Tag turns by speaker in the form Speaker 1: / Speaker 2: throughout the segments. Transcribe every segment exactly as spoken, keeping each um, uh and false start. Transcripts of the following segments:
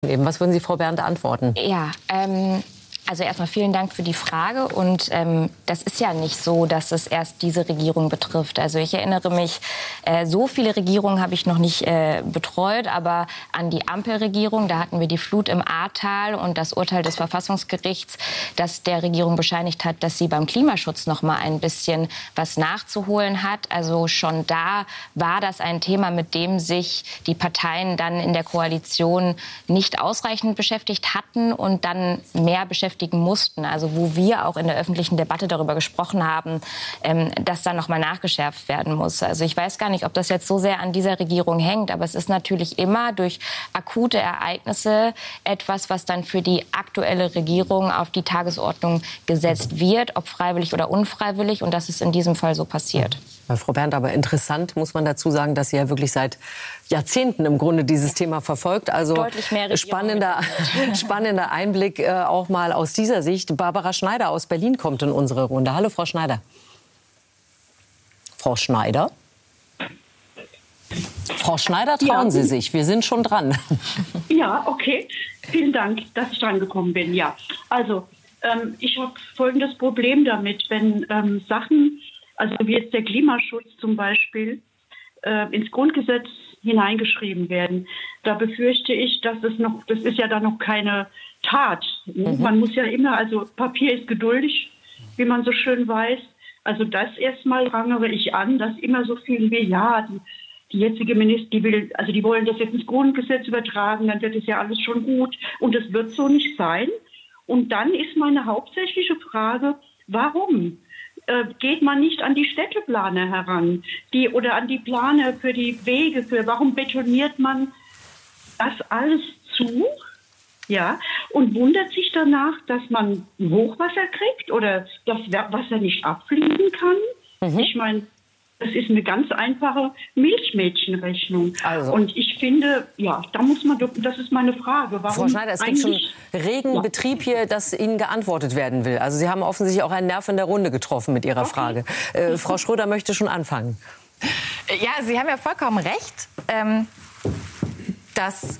Speaker 1: Was würden Sie Frau Berndt antworten?
Speaker 2: Ja, ähm, also erstmal vielen Dank für die Frage. Und ähm, das ist ja nicht so, dass es erst diese Regierung betrifft. Also ich erinnere mich, äh, so viele Regierungen habe ich noch nicht äh, betreut, aber an die Ampelregierung, da hatten wir die Flut im Ahrtal und das Urteil des Verfassungsgerichts, das der Regierung bescheinigt hat, dass sie beim Klimaschutz noch mal ein bisschen was nachzuholen hat. Also schon da war das ein Thema, mit dem sich die Parteien dann in der Koalition nicht ausreichend beschäftigt hatten und dann mehr beschäftigt mussten, also wo wir auch in der öffentlichen Debatte darüber gesprochen haben, ähm, dass da noch mal nachgeschärft werden muss. Also ich weiß gar nicht, ob das jetzt so sehr an dieser Regierung hängt, aber es ist natürlich immer durch akute Ereignisse etwas, was dann für die aktuelle Regierung auf die Tagesordnung gesetzt wird, ob freiwillig oder unfreiwillig, und das ist in diesem Fall so passiert.
Speaker 1: Ja, Frau Berndt, aber interessant muss man dazu sagen, dass sie ja wirklich seit Jahrzehnten im Grunde dieses Thema verfolgt. Also spannender, spannender Einblick äh, auch mal aus dieser Sicht. Barbara Schneider aus Berlin kommt in unsere Runde. Hallo, Frau Schneider. Frau Schneider? Frau Schneider, trauen ja. Sie sich? Wir sind schon dran.
Speaker 3: Ja, okay. Vielen Dank, dass ich dran gekommen bin. Ja, also ähm, ich habe folgendes Problem damit, wenn ähm, Sachen, also wie jetzt der Klimaschutz zum Beispiel, äh, ins Grundgesetz hineingeschrieben werden. Da befürchte ich, dass es noch, das ist ja dann noch keine Tat. Mhm. Man muss ja immer, also Papier ist geduldig, wie man so schön weiß. Also das erstmal rangere ich an, dass immer so viel wie, ja, die, die jetzige Ministerin, die will, also die wollen das jetzt ins Grundgesetz übertragen, dann wird es ja alles schon gut. Und es wird so nicht sein. Und dann ist meine hauptsächliche Frage, warum? Geht man nicht an die Städteplaner heran, die oder an die Planer für die Wege, für warum betoniert man das alles zu, ja, und wundert sich danach, dass man Hochwasser kriegt oder das Wasser nicht abfließen kann. Mhm. Ich meine, das ist eine ganz einfache Milchmädchenrechnung. Also. Und ich finde, ja, da muss man, das ist meine Frage. Warum
Speaker 1: Frau Schneider, es gibt schon regen ja. Betrieb hier, dass Ihnen geantwortet werden will. Also Sie haben offensichtlich auch einen Nerv in der Runde getroffen mit Ihrer okay. Frage. Äh, Frau Schröder möchte schon anfangen.
Speaker 4: Ja, Sie haben ja vollkommen recht, ähm, dass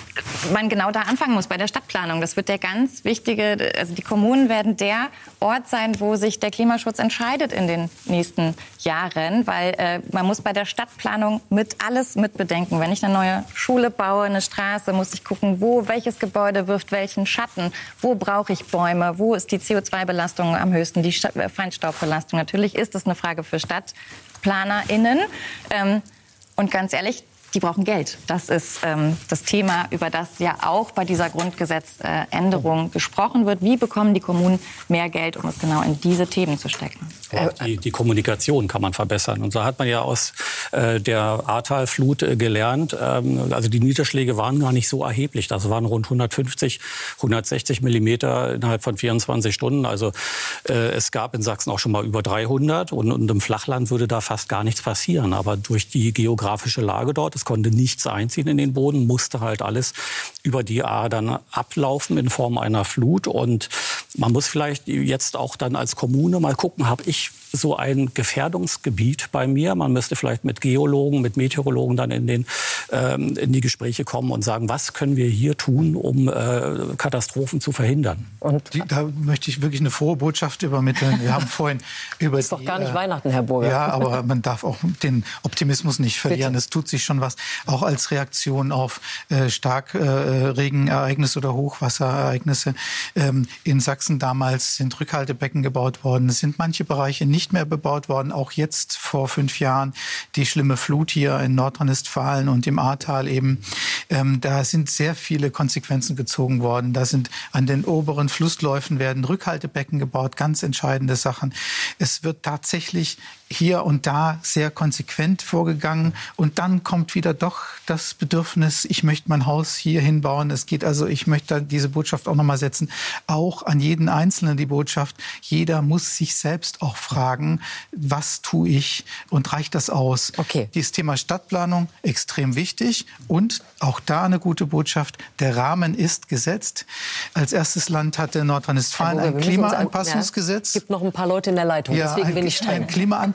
Speaker 4: man genau da anfangen muss, bei der Stadtplanung. Das wird der ganz wichtige, also die Kommunen werden der Ort sein, wo sich der Klimaschutz entscheidet in den nächsten Jahren, weil äh, man muss bei der Stadtplanung mit alles mitbedenken. Wenn ich eine neue Schule baue, eine Straße, muss ich gucken, wo welches Gebäude wirft welchen Schatten, wo brauche ich Bäume, wo ist die C O zwei Belastung am höchsten, die Sta- Feinstaubbelastung. Natürlich ist das eine Frage für StadtplanerInnen. Ähm, und ganz ehrlich, die brauchen Geld. Das ist ähm, das Thema, über das ja auch bei dieser Grundgesetzänderung äh, gesprochen wird. Wie bekommen die Kommunen mehr Geld, um es genau in diese Themen zu stecken?
Speaker 5: Die, die Kommunikation kann man verbessern. Und so hat man ja aus äh, der Ahrtalflut äh, gelernt. Ähm, also die Niederschläge waren gar nicht so erheblich. Das waren rund hundertfünfzig, hundertsechzig Millimeter innerhalb von vierundzwanzig Stunden. Also äh, es gab in Sachsen auch schon mal über dreihundert. Und, und im Flachland würde da fast gar nichts passieren. Aber durch die geografische Lage dort, es konnte nichts einziehen in den Boden, musste halt alles über die Ahr dann ablaufen in Form einer Flut. Und man muss vielleicht jetzt auch dann als Kommune mal gucken, habe ich so ein Gefährdungsgebiet bei mir? Man müsste vielleicht mit Geologen, mit Meteorologen dann in, den, ähm, in die Gespräche kommen und sagen, was können wir hier tun, um äh, Katastrophen zu verhindern?
Speaker 6: Und die, da möchte ich wirklich eine frohe Botschaft übermitteln. Wir haben vorhin über
Speaker 1: ist doch
Speaker 6: die,
Speaker 1: gar nicht
Speaker 6: äh,
Speaker 1: Weihnachten, Herr Burger.
Speaker 6: Ja, aber man darf auch den Optimismus nicht verlieren. Bitte. Es tut sich schon was, auch als Reaktion auf äh, Starkregenereignisse äh, oder Hochwasserereignisse. Ähm, in Sachsen damals sind Rückhaltebecken gebaut worden. Es sind manche Bereiche nicht nicht mehr bebaut worden. Auch jetzt vor fünf Jahren die schlimme Flut hier in Nordrhein-Westfalen und im Ahrtal eben. Ähm, da sind sehr viele Konsequenzen gezogen worden. Da sind an den oberen Flussläufen werden Rückhaltebecken gebaut. Ganz entscheidende Sachen. Es wird tatsächlich hier und da sehr konsequent vorgegangen. Und dann kommt wieder doch das Bedürfnis, ich möchte mein Haus hier hinbauen. Es geht also, ich möchte diese Botschaft auch nochmal setzen, auch an jeden Einzelnen die Botschaft, jeder muss sich selbst auch fragen, was tue ich und reicht das aus?
Speaker 1: Okay.
Speaker 6: Dieses Thema Stadtplanung, extrem wichtig. Und auch da eine gute Botschaft, der Rahmen ist gesetzt. Als erstes Land hatte Nordrhein-Westfalen ein Klimaanpassungsgesetz.
Speaker 1: Es gibt noch ein paar Leute in der Leitung,
Speaker 6: ja,
Speaker 1: deswegen
Speaker 6: ein,
Speaker 1: bin ich streng.
Speaker 6: Ein Klimaanpassungsgesetz.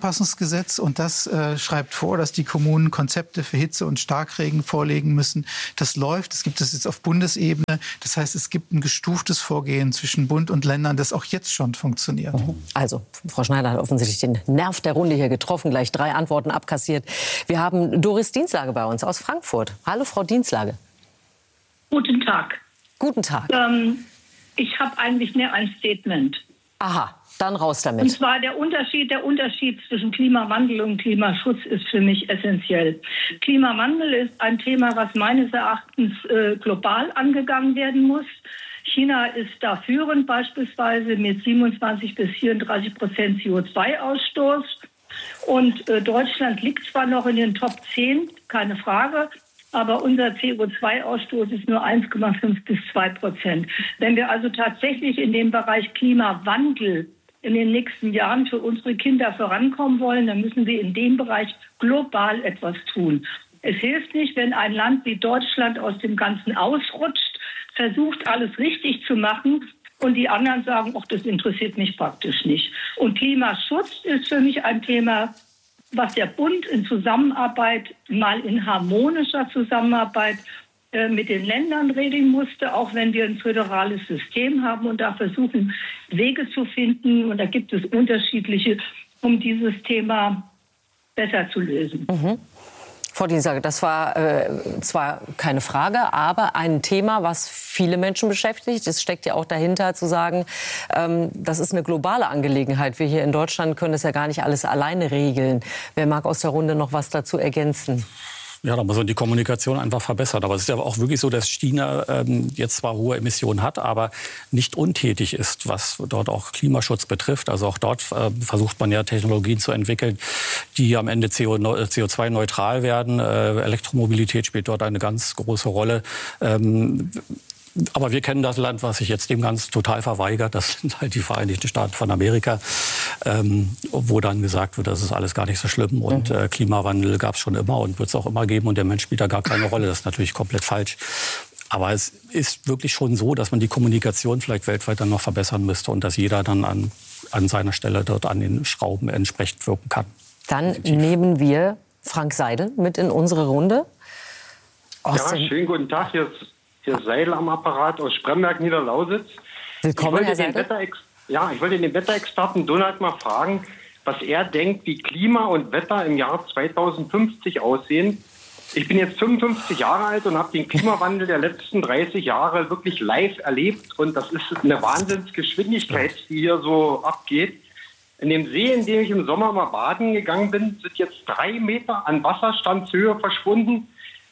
Speaker 6: Klimaanpassungsgesetz und das äh, schreibt vor, dass die Kommunen Konzepte für Hitze- und Starkregen vorlegen müssen. Das läuft, das gibt es jetzt auf Bundesebene. Das heißt, es gibt ein gestuftes Vorgehen zwischen Bund und Ländern, das auch jetzt schon funktioniert.
Speaker 1: Also, Frau Schneider hat offensichtlich den Nerv der Runde hier getroffen, gleich drei Antworten abkassiert. Wir haben Doris Dienstlager bei uns aus Frankfurt. Hallo, Frau Dienstlager.
Speaker 7: Guten Tag.
Speaker 1: Guten Tag.
Speaker 7: Ähm, ich habe eigentlich mehr ein Statement.
Speaker 1: Aha, dann raus damit.
Speaker 7: Und zwar der Unterschied, der Unterschied zwischen Klimawandel und Klimaschutz ist für mich essentiell. Klimawandel ist ein Thema, was meines Erachtens äh, global angegangen werden muss. China ist da führend, beispielsweise mit siebenundzwanzig bis vierunddreißig Prozent C O zwei Ausstoß. Und äh, Deutschland liegt zwar noch in den Top zehn, keine Frage, aber unser C O zwei Ausstoß ist nur eins Komma fünf bis zwei Prozent. Wenn wir also tatsächlich in dem Bereich Klimawandel in den nächsten Jahren für unsere Kinder vorankommen wollen, dann müssen wir in dem Bereich global etwas tun. Es hilft nicht, wenn ein Land wie Deutschland aus dem Ganzen ausrutscht, versucht, alles richtig zu machen und die anderen sagen, ach, das interessiert mich praktisch nicht. Und Klimaschutz ist für mich ein Thema, was der Bund in Zusammenarbeit, mal in harmonischer Zusammenarbeit äh, mit den Ländern regeln musste, auch wenn wir ein föderales System haben und da versuchen, Wege zu finden. Und da gibt es unterschiedliche, um dieses Thema besser zu lösen.
Speaker 1: Mhm. Frau Dienstlager, das war äh, zwar keine Frage, aber ein Thema, was viele Menschen beschäftigt. Es steckt ja auch dahinter zu sagen, ähm, das ist eine globale Angelegenheit. Wir hier in Deutschland können es ja gar nicht alles alleine regeln. Wer mag aus der Runde noch was dazu ergänzen?
Speaker 5: Ja, da muss man die Kommunikation einfach verbessern. Aber es ist ja auch wirklich so, dass China ähm, jetzt zwar hohe Emissionen hat, aber nicht untätig ist, was dort auch Klimaschutz betrifft. Also auch dort äh, versucht man ja Technologien zu entwickeln, die am Ende C O zwei neutral werden. Äh, Elektromobilität spielt dort eine ganz große Rolle. Ähm, Aber wir kennen das Land, was sich jetzt dem Ganzen total verweigert. Das sind halt die Vereinigten Staaten von Amerika, ähm, wo dann gesagt wird, das ist alles gar nicht so schlimm. Und äh, Klimawandel gab es schon immer und wird es auch immer geben. Und der Mensch spielt da gar keine Rolle. Das ist natürlich komplett falsch. Aber es ist wirklich schon so, dass man die Kommunikation vielleicht weltweit dann noch verbessern müsste und dass jeder dann an, an seiner Stelle dort an den Schrauben entsprechend wirken kann.
Speaker 1: Dann Positiv. Nehmen wir Frank Seidel mit in unsere Runde.
Speaker 8: Aus ja, schönen guten Tag. Hier ist Hier Seidel am Apparat aus Spremberg, Niederlausitz.
Speaker 1: Willkommen, Herr
Speaker 8: Seidel. Ja, ich wollte den Wetterexperten Donald mal fragen, was er denkt, wie Klima und Wetter im Jahr zweitausendfünfzig aussehen. Ich bin jetzt fünfundfünfzig Jahre alt und habe den Klimawandel der letzten dreißig Jahre wirklich live erlebt. Und das ist eine Wahnsinnsgeschwindigkeit, die hier so abgeht. In dem See, in dem ich im Sommer mal baden gegangen bin, sind jetzt drei Meter an Wasserstandshöhe verschwunden.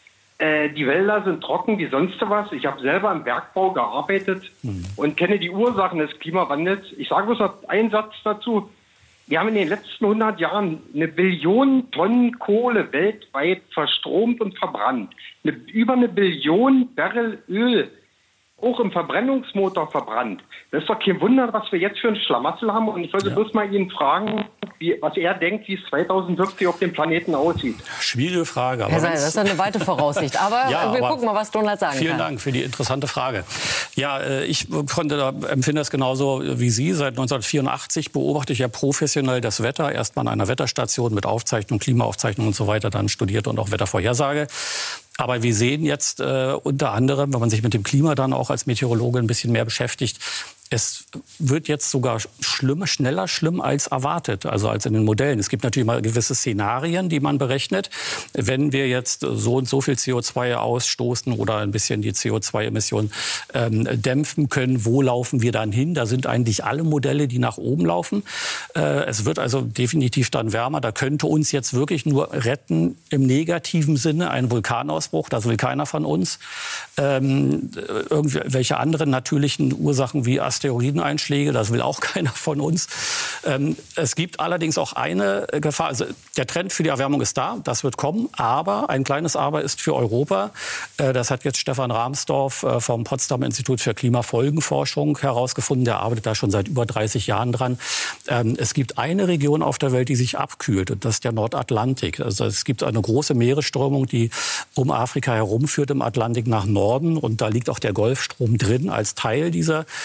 Speaker 8: Die Wälder sind trocken wie sonst was. Ich habe selber im Bergbau gearbeitet mhm. und kenne die Ursachen des Klimawandels. Ich sage bloß noch einen Satz dazu. Wir haben in den letzten hundert Jahren eine Billion Tonnen Kohle weltweit verstromt und verbrannt. Eine, über eine Billion Barrel Öl auch im Verbrennungsmotor verbrannt. Das ist doch kein Wunder, was wir jetzt für ein Schlamassel haben. Und ich wollte ja. bloß mal ihn fragen, wie, was er denkt, wie es zweitausendfünfzig auf dem Planeten aussieht.
Speaker 5: Schwierige Frage. Aber
Speaker 1: Herr Seidel, das ist eine weite Voraussicht. Aber ja, wir aber gucken mal, was Donald sagen
Speaker 5: vielen
Speaker 1: kann.
Speaker 5: Vielen Dank für die interessante Frage. Ja, ich konnte da, empfinde das genauso wie Sie. Seit neunzehnhundertvierundachtzig beobachte ich ja professionell das Wetter. Erst mal an einer Wetterstation mit Aufzeichnung, Klimaaufzeichnung und so weiter, dann studiert und auch Wettervorhersage. Aber wir sehen jetzt äh, unter anderem, wenn man sich mit dem Klima dann auch als Meteorologe ein bisschen mehr beschäftigt, es wird jetzt sogar schlimm, schneller schlimm als erwartet, also als in den Modellen. Es gibt natürlich mal gewisse Szenarien, die man berechnet. Wenn wir jetzt so und so viel C O zwei ausstoßen oder ein bisschen die C O zwei Emissionen ähm, dämpfen können, wo laufen wir dann hin? Da sind eigentlich alle Modelle, die nach oben laufen. Äh, es wird also definitiv dann wärmer. Da könnte uns jetzt wirklich nur retten im negativen Sinne ein Vulkanausbruch. Das will keiner von uns. Ähm, irgendwelche anderen natürlichen Ursachen wie Asteroideneinschläge, das will auch keiner von uns. Ähm, es gibt allerdings auch eine Gefahr. Also der Trend für die Erwärmung ist da, das wird kommen. Aber ein kleines Aber ist für Europa. Äh, das hat jetzt Stefan Rahmsdorf äh, vom Potsdamer Institut für Klimafolgenforschung herausgefunden. Der arbeitet da schon seit über dreißig Jahren dran. Ähm, es gibt eine Region auf der Welt, die sich abkühlt. Und das ist der Nordatlantik. Also es gibt eine große Meeresströmung, die um Afrika herumführt im Atlantik nach Norden. Und da liegt auch der Golfstrom drin als Teil dieser äh,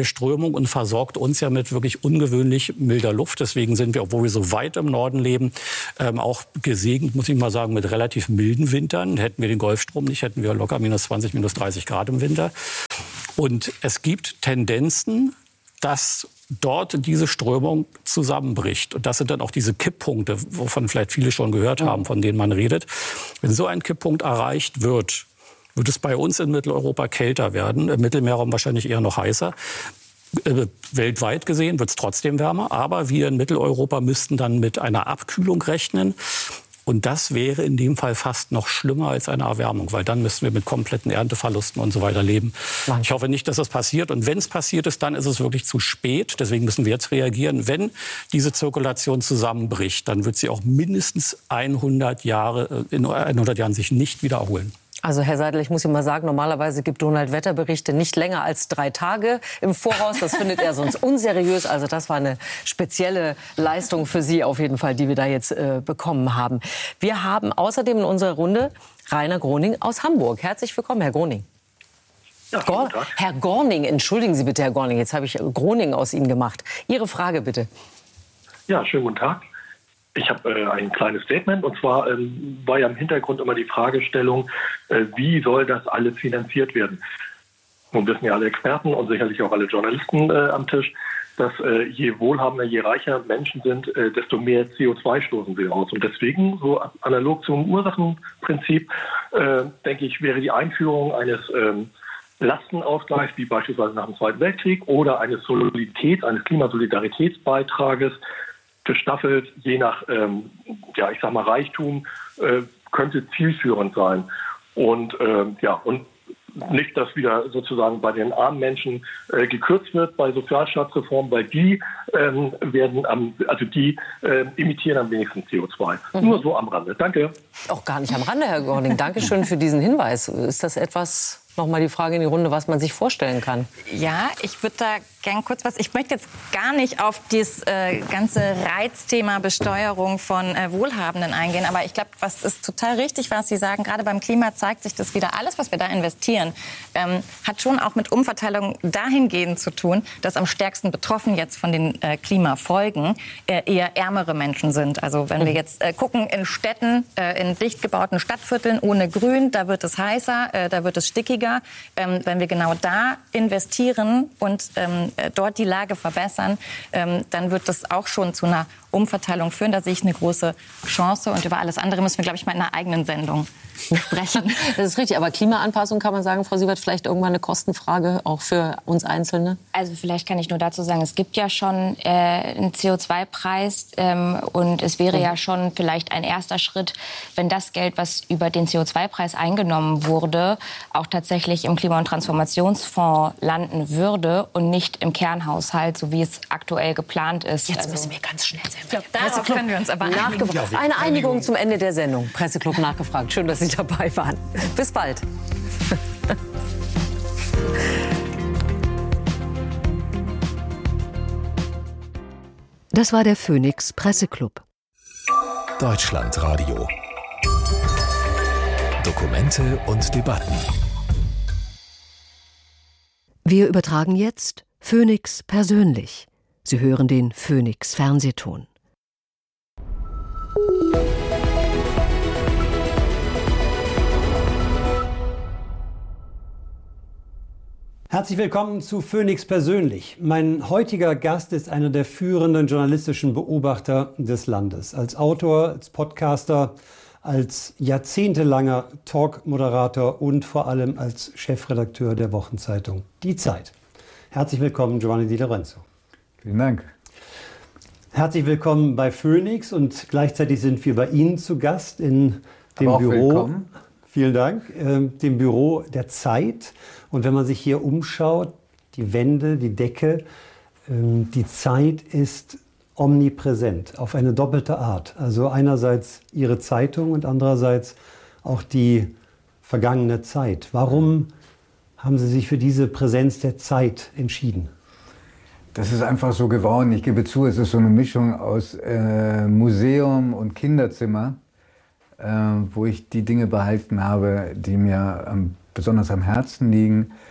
Speaker 5: Strömung und versorgt uns ja mit wirklich ungewöhnlich milder Luft. Deswegen sind wir, obwohl wir so weit im Norden leben, ähm, auch gesegnet, muss ich mal sagen, mit relativ milden Wintern. Hätten wir den Golfstrom nicht, hätten wir locker minus zwanzig, minus dreißig Grad im Winter. Und es gibt Tendenzen, dass dort diese Strömung zusammenbricht. Und das sind dann auch diese Kipppunkte, wovon vielleicht viele schon gehört haben, von denen man redet. Wenn so ein Kipppunkt erreicht wird, wird es bei uns in Mitteleuropa kälter werden, im Mittelmeerraum wahrscheinlich eher noch heißer. Äh, weltweit gesehen wird es trotzdem wärmer, aber wir in Mitteleuropa müssten dann mit einer Abkühlung rechnen. Und das wäre in dem Fall fast noch schlimmer als eine Erwärmung, weil dann müssten wir mit kompletten Ernteverlusten und so weiter leben. Mann. Ich hoffe nicht, dass das passiert. Und wenn es passiert ist, dann ist es wirklich zu spät. Deswegen müssen wir jetzt reagieren. Wenn diese Zirkulation zusammenbricht, dann wird sie auch mindestens hundert Jahre, in hundert Jahren sich nicht wiederholen.
Speaker 1: Also Herr Seidel, ich muss Ihnen mal sagen, normalerweise gibt Donald Wetterberichte nicht länger als drei Tage im Voraus. Das findet er sonst unseriös. Also das war eine spezielle Leistung für Sie auf jeden Fall, die wir da jetzt äh, bekommen haben. Wir haben außerdem in unserer Runde Rainer Groning aus Hamburg. Herzlich willkommen, Herr Groning.
Speaker 9: Ja,
Speaker 1: Gor- Herr Gorning, entschuldigen Sie bitte, Herr Gorning, jetzt habe ich Groning aus Ihnen gemacht. Ihre Frage bitte.
Speaker 9: Ja, schönen guten Tag. Ich habe äh, ein kleines Statement, und zwar ähm, war ja im Hintergrund immer die Fragestellung, äh, wie soll das alles finanziert werden? Nun wissen ja alle Experten und sicherlich auch alle Journalisten äh, am Tisch, dass äh, je wohlhabender, je reicher Menschen sind, äh, desto mehr C O zwei stoßen sie aus. Und deswegen, so analog zum Ursachenprinzip, äh, denke ich, wäre die Einführung eines ähm, Lastenausgleichs, wie beispielsweise nach dem Zweiten Weltkrieg, oder eines Solidarität, eines Klimasolidaritätsbeitrages, gestaffelt, je nach, ähm, ja, ich sag mal, Reichtum, äh, könnte zielführend sein. Und, äh, ja, und nicht, dass wieder sozusagen bei den armen Menschen äh, gekürzt wird bei Sozialstaatsreformen, weil die ähm, werden am, also die äh, imitieren am wenigsten C O zwei. Mhm. Nur so am Rande. Danke.
Speaker 1: Auch gar nicht am Rande, Herr Gorning. Dankeschön für diesen Hinweis. Ist das etwas, nochmal die Frage in die Runde, was man sich vorstellen kann?
Speaker 4: Ja, ich würde da gern kurz was, ich möchte jetzt gar nicht auf das äh, ganze Reizthema Besteuerung von äh, Wohlhabenden eingehen, aber ich glaube, was ist total richtig, was Sie sagen, gerade beim Klima zeigt sich das wieder, alles, was wir da investieren, ähm, hat schon auch mit Umverteilung dahingehend zu tun, dass am stärksten betroffen jetzt von den äh, Klimafolgen äh, eher ärmere Menschen sind. Also wenn wir jetzt äh, gucken in Städten, äh, in dicht gebauten Stadtvierteln ohne Grün, da wird es heißer, äh, da wird es stickiger. Ähm, wenn wir genau da investieren und ähm, dort die Lage verbessern, ähm, dann wird das auch schon zu einer Umverteilung führen. Da sehe ich eine große Chance. Und über alles andere müssen wir, glaube ich, mal in einer eigenen Sendung sprechen.
Speaker 1: Das ist richtig. Aber Klimaanpassung, kann man sagen, Frau Siebert, vielleicht irgendwann eine Kostenfrage auch für uns Einzelne?
Speaker 2: Also vielleicht kann ich nur dazu sagen, es gibt ja schon äh, einen C O zwei Preis. Ähm, und es wäre ja schon vielleicht ein erster Schritt, wenn das Geld, was über den C O zwei Preis eingenommen wurde, auch tatsächlich im Klima- und Transformationsfonds landen würde und nicht im Kernhaushalt, so wie es aktuell geplant ist.
Speaker 1: Jetzt
Speaker 2: also,
Speaker 1: müssen wir ganz schnell sein.
Speaker 4: Ich glaube, darauf können wir uns aber einigen.
Speaker 1: Eine Einigung zum Ende der Sendung. Presseclub nachgefragt. Schön, dass Sie dabei waren. Bis bald.
Speaker 10: Das war der Phoenix Presseclub.
Speaker 11: Deutschlandradio. Dokumente und Debatten.
Speaker 10: Wir übertragen jetzt Phoenix persönlich. Sie hören den Phoenix Fernsehton.
Speaker 12: Herzlich willkommen zu Phoenix persönlich. Mein heutiger Gast ist einer der führenden journalistischen Beobachter des Landes. Als Autor, als Podcaster, als jahrzehntelanger Talk-Moderator und vor allem als Chefredakteur der Wochenzeitung Die Zeit. Herzlich willkommen, Giovanni Di Lorenzo.
Speaker 13: Vielen Dank.
Speaker 12: Herzlich willkommen bei Phoenix und gleichzeitig sind wir bei Ihnen zu Gast in dem
Speaker 13: Aber auch
Speaker 12: Büro.
Speaker 13: Willkommen.
Speaker 12: Vielen Dank. Äh, dem Büro der Zeit. Und wenn man sich hier umschaut, die Wände, die Decke, äh, die Zeit ist omnipräsent auf eine doppelte Art. Also einerseits Ihre Zeitung und andererseits auch die vergangene Zeit. Warum haben Sie sich für diese Präsenz der Zeit entschieden?
Speaker 13: Das ist einfach so geworden. Ich gebe zu, es ist so eine Mischung aus äh, Museum und Kinderzimmer, äh, wo ich die Dinge behalten habe, die mir ähm, besonders am Herzen liegen.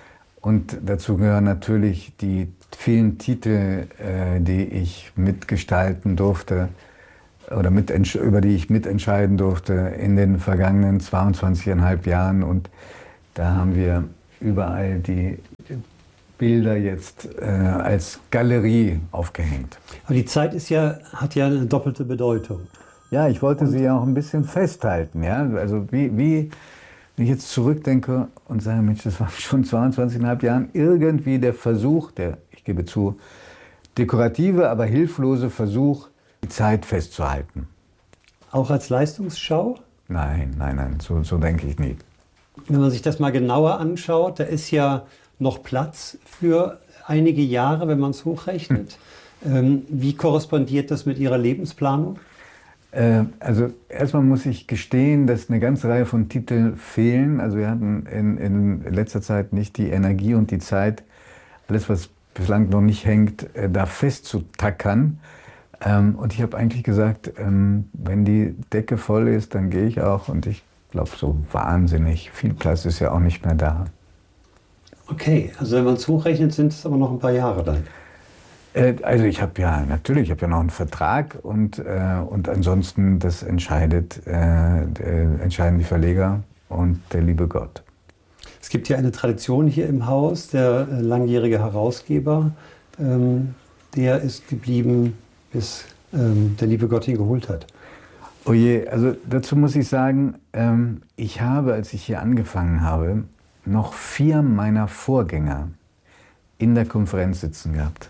Speaker 13: Und dazu gehören natürlich die vielen Titel, äh, die ich mitgestalten durfte oder mit, über die ich mitentscheiden durfte in den vergangenen zweiundzwanzig Jahren. Und da haben wir überall die Bilder jetzt äh, als Galerie aufgehängt.
Speaker 12: Aber die Zeit ist ja, hat ja eine doppelte Bedeutung.
Speaker 13: Ja, ich wollte und sie ja auch ein bisschen festhalten. Ja? Also wie, wie wenn ich jetzt zurückdenke und sage, Mensch, das war schon zweiundzwanzig Jahren irgendwie der Versuch, der, ich gebe zu, dekorative, aber hilflose Versuch, die Zeit festzuhalten.
Speaker 12: Auch als Leistungsschau?
Speaker 13: Nein, nein, nein, so, so denke ich nicht.
Speaker 12: Wenn man sich das mal genauer anschaut, da ist ja noch Platz für einige Jahre, wenn man es hochrechnet. Hm. Ähm, wie korrespondiert das mit Ihrer Lebensplanung?
Speaker 13: Äh, also erstmal muss ich gestehen, dass eine ganze Reihe von Titeln fehlen. Also wir hatten in, in letzter Zeit nicht die Energie und die Zeit, alles was bislang noch nicht hängt, äh, da festzutackern. Ähm, und ich habe eigentlich gesagt, ähm, wenn die Decke voll ist, dann gehe ich auch. Und ich glaube, so wahnsinnig viel Platz ist ja auch nicht mehr da.
Speaker 12: Okay, also wenn man es hochrechnet, sind es aber noch ein paar Jahre dann.
Speaker 13: Äh, also ich habe ja, natürlich, ich habe ja noch einen Vertrag und, äh, und ansonsten, das entscheidet, äh, entscheiden die Verleger und der liebe Gott.
Speaker 12: Es gibt ja eine Tradition hier im Haus, der äh, langjährige Herausgeber, ähm, der ist geblieben, bis ähm, der liebe Gott ihn geholt hat.
Speaker 13: Oh je, also dazu muss ich sagen, ähm, ich habe, als ich hier angefangen habe, noch vier meiner Vorgänger in der Konferenz sitzen gehabt.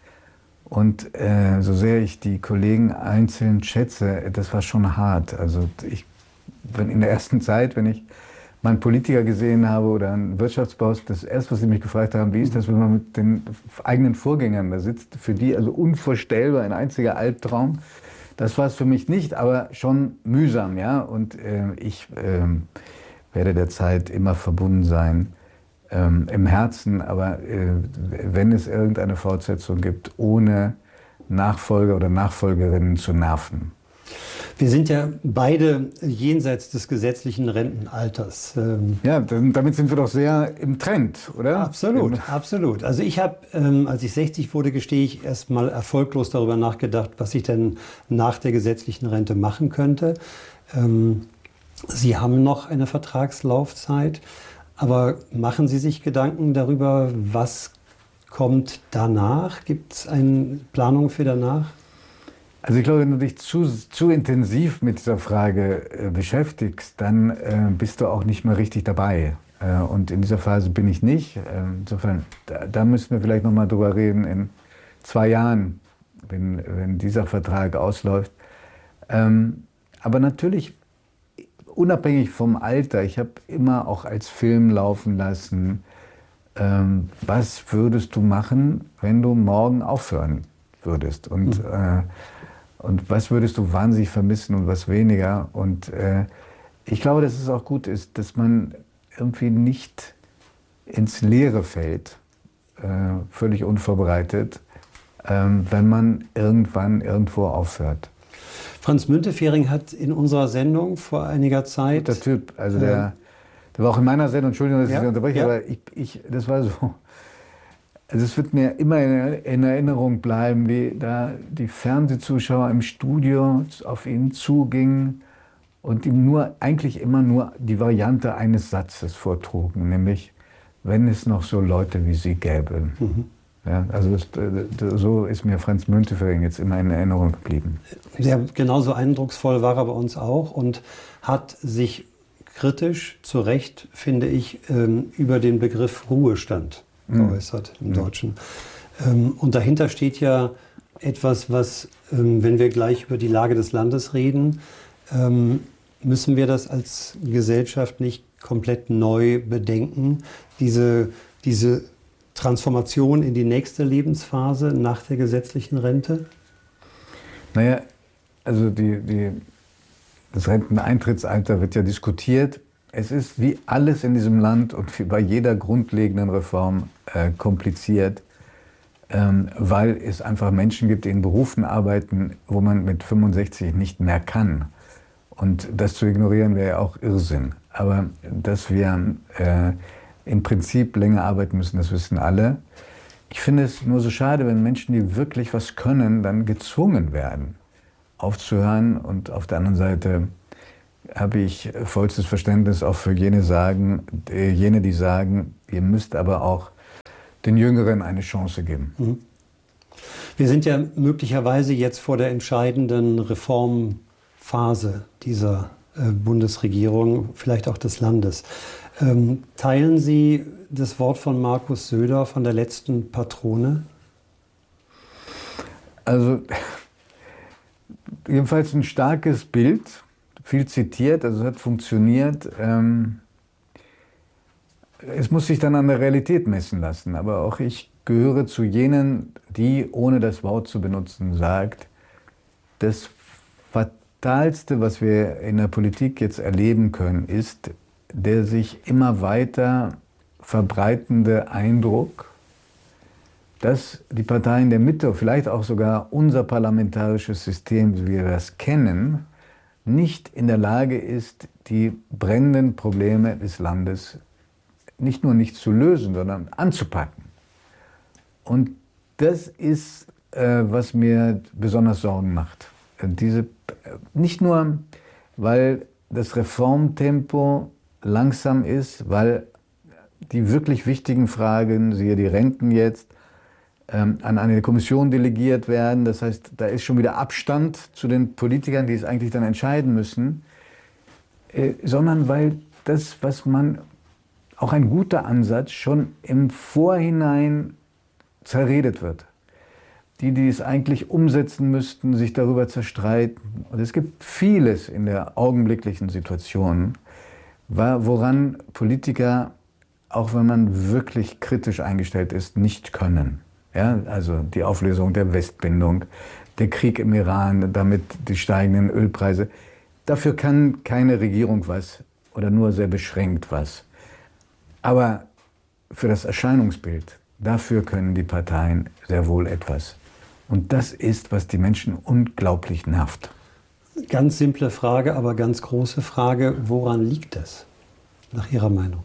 Speaker 13: Und äh, so sehr ich die Kollegen einzeln schätze, das war schon hart. Also ich, wenn in der ersten Zeit, wenn ich mal einen Politiker gesehen habe oder einen Wirtschaftsboss, das erste, was sie mich gefragt haben, wie ist das, wenn man mit den eigenen Vorgängern da sitzt, für die also unvorstellbar, ein einziger Albtraum. Das war es für mich nicht, aber schon mühsam, ja. Und äh, ich äh, werde der Zeit immer verbunden sein, ähm, im Herzen. Aber äh, wenn es irgendeine Fortsetzung gibt, ohne Nachfolger oder Nachfolgerinnen zu nerven.
Speaker 12: Wir sind ja beide jenseits des gesetzlichen Rentenalters.
Speaker 13: Ja, damit sind wir doch sehr im Trend, oder?
Speaker 12: Absolut, absolut. Also ich habe, ähm, als ich sechzig wurde, gestehe ich, erst mal erfolglos darüber nachgedacht, was ich denn nach der gesetzlichen Rente machen könnte. Ähm, Sie haben noch eine Vertragslaufzeit, aber machen Sie sich Gedanken darüber, was kommt danach? Gibt es eine Planung für danach?
Speaker 13: Also ich glaube, wenn du dich zu, zu intensiv mit dieser Frage äh, beschäftigst, dann äh, bist du auch nicht mehr richtig dabei. Äh, und in dieser Phase bin ich nicht. Äh, insofern, da, da müssen wir vielleicht noch mal drüber reden in zwei Jahren, wenn, wenn dieser Vertrag ausläuft. Ähm, aber natürlich, unabhängig vom Alter, ich habe immer auch als Film laufen lassen, ähm, was würdest du machen, wenn du morgen aufhören würdest? Und mhm. äh, Und was würdest du wahnsinnig vermissen und was weniger? Und äh, ich glaube, dass es auch gut ist, dass man irgendwie nicht ins Leere fällt, äh, völlig unvorbereitet, äh, wenn man irgendwann irgendwo aufhört.
Speaker 12: Franz Müntefering hat in unserer Sendung vor einiger Zeit...
Speaker 13: Guter Typ, also der, der war auch in meiner Sendung, Entschuldigung, dass ich Sie unterbreche, ja. aber ich, ich, das war so... Also es wird mir immer in Erinnerung bleiben, wie da die Fernsehzuschauer im Studio auf ihn zugingen und ihm nur, eigentlich immer nur die Variante eines Satzes vortrugen, nämlich, wenn es noch so Leute wie Sie gäbe. Mhm. Ja, also das, so ist mir Franz Müntefering jetzt immer in Erinnerung geblieben.
Speaker 12: Ja, genauso eindrucksvoll war er bei uns auch und hat sich kritisch, zu Recht, finde ich, über den Begriff Ruhestand geäußert im Deutschen. Ähm, und dahinter steht ja etwas, was, ähm, wenn wir gleich über die Lage des Landes reden, ähm, müssen wir das als Gesellschaft nicht komplett neu bedenken, diese, diese Transformation in die nächste Lebensphase nach der gesetzlichen Rente?
Speaker 13: Naja, also die, die, das Renteneintrittsalter wird ja diskutiert. Es ist wie alles in diesem Land und wie bei jeder grundlegenden Reform äh, kompliziert, ähm, weil es einfach Menschen gibt, die in Berufen arbeiten, wo man mit fünfundsechzig nicht mehr kann. Und das zu ignorieren wäre ja auch Irrsinn. Aber dass wir äh, im Prinzip länger arbeiten müssen, das wissen alle. Ich finde es nur so schade, wenn Menschen, die wirklich was können, dann gezwungen werden, aufzuhören. Und auf der anderen Seite habe ich vollstes Verständnis auch für jene, sagen, jene, die sagen, ihr müsst aber auch den Jüngeren eine Chance geben.
Speaker 12: Mhm. Wir sind ja möglicherweise jetzt vor der entscheidenden Reformphase dieser äh, Bundesregierung, vielleicht auch des Landes. Ähm, teilen Sie das Wort von Markus Söder von der letzten Patrone?
Speaker 13: Also jedenfalls ein starkes Bild, viel zitiert, also es hat funktioniert. Ähm, es muss sich dann an der Realität messen lassen, aber auch ich gehöre zu jenen, die, ohne das Wort zu benutzen, sagt, das Fatalste, was wir in der Politik jetzt erleben können, ist der sich immer weiter verbreitende Eindruck, dass die Parteien der Mitte, vielleicht auch sogar unser parlamentarisches System, wie wir das kennen, nicht in der Lage ist, die brennenden Probleme des Landes nicht nur nicht zu lösen, sondern anzupacken. Und das ist, äh, was mir besonders Sorgen macht. Diese, nicht nur, weil das Reformtempo langsam ist, weil die wirklich wichtigen Fragen, siehe die Renten jetzt, ähm, an eine Kommission delegiert werden. Das heißt, da ist schon wieder Abstand zu den Politikern, die es eigentlich dann entscheiden müssen, äh, sondern weil das, was man, auch ein guter Ansatz, schon im Vorhinein zerredet wird. Die, die es eigentlich umsetzen müssten, sich darüber zerstreiten. Und es gibt vieles in der augenblicklichen Situation, woran Politiker, auch wenn man wirklich kritisch eingestellt ist, nicht können. Ja, also die Auflösung der Westbindung, der Krieg im Iran, damit die steigenden Ölpreise. Dafür kann keine Regierung was oder nur sehr beschränkt was. Aber für das Erscheinungsbild, dafür können die Parteien sehr wohl etwas. Und das ist, was die Menschen unglaublich nervt.
Speaker 12: Ganz simple Frage, aber ganz große Frage. Woran liegt das, nach Ihrer Meinung?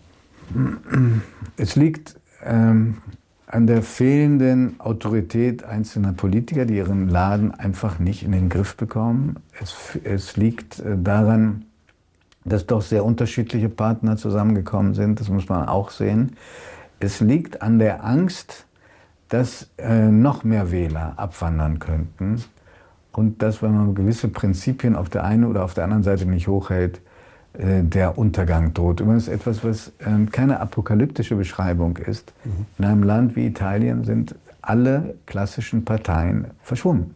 Speaker 13: Es liegt ähm, an der fehlenden Autorität einzelner Politiker, die ihren Laden einfach nicht in den Griff bekommen. Es, es liegt äh, daran, dass doch sehr unterschiedliche Partner zusammengekommen sind. Das muss man auch sehen. Es liegt an der Angst, dass äh, noch mehr Wähler abwandern könnten und dass, wenn man gewisse Prinzipien auf der einen oder auf der anderen Seite nicht hochhält, äh, der Untergang droht. Übrigens etwas, was äh, keine apokalyptische Beschreibung ist. Mhm. In einem Land wie Italien sind alle klassischen Parteien verschwunden.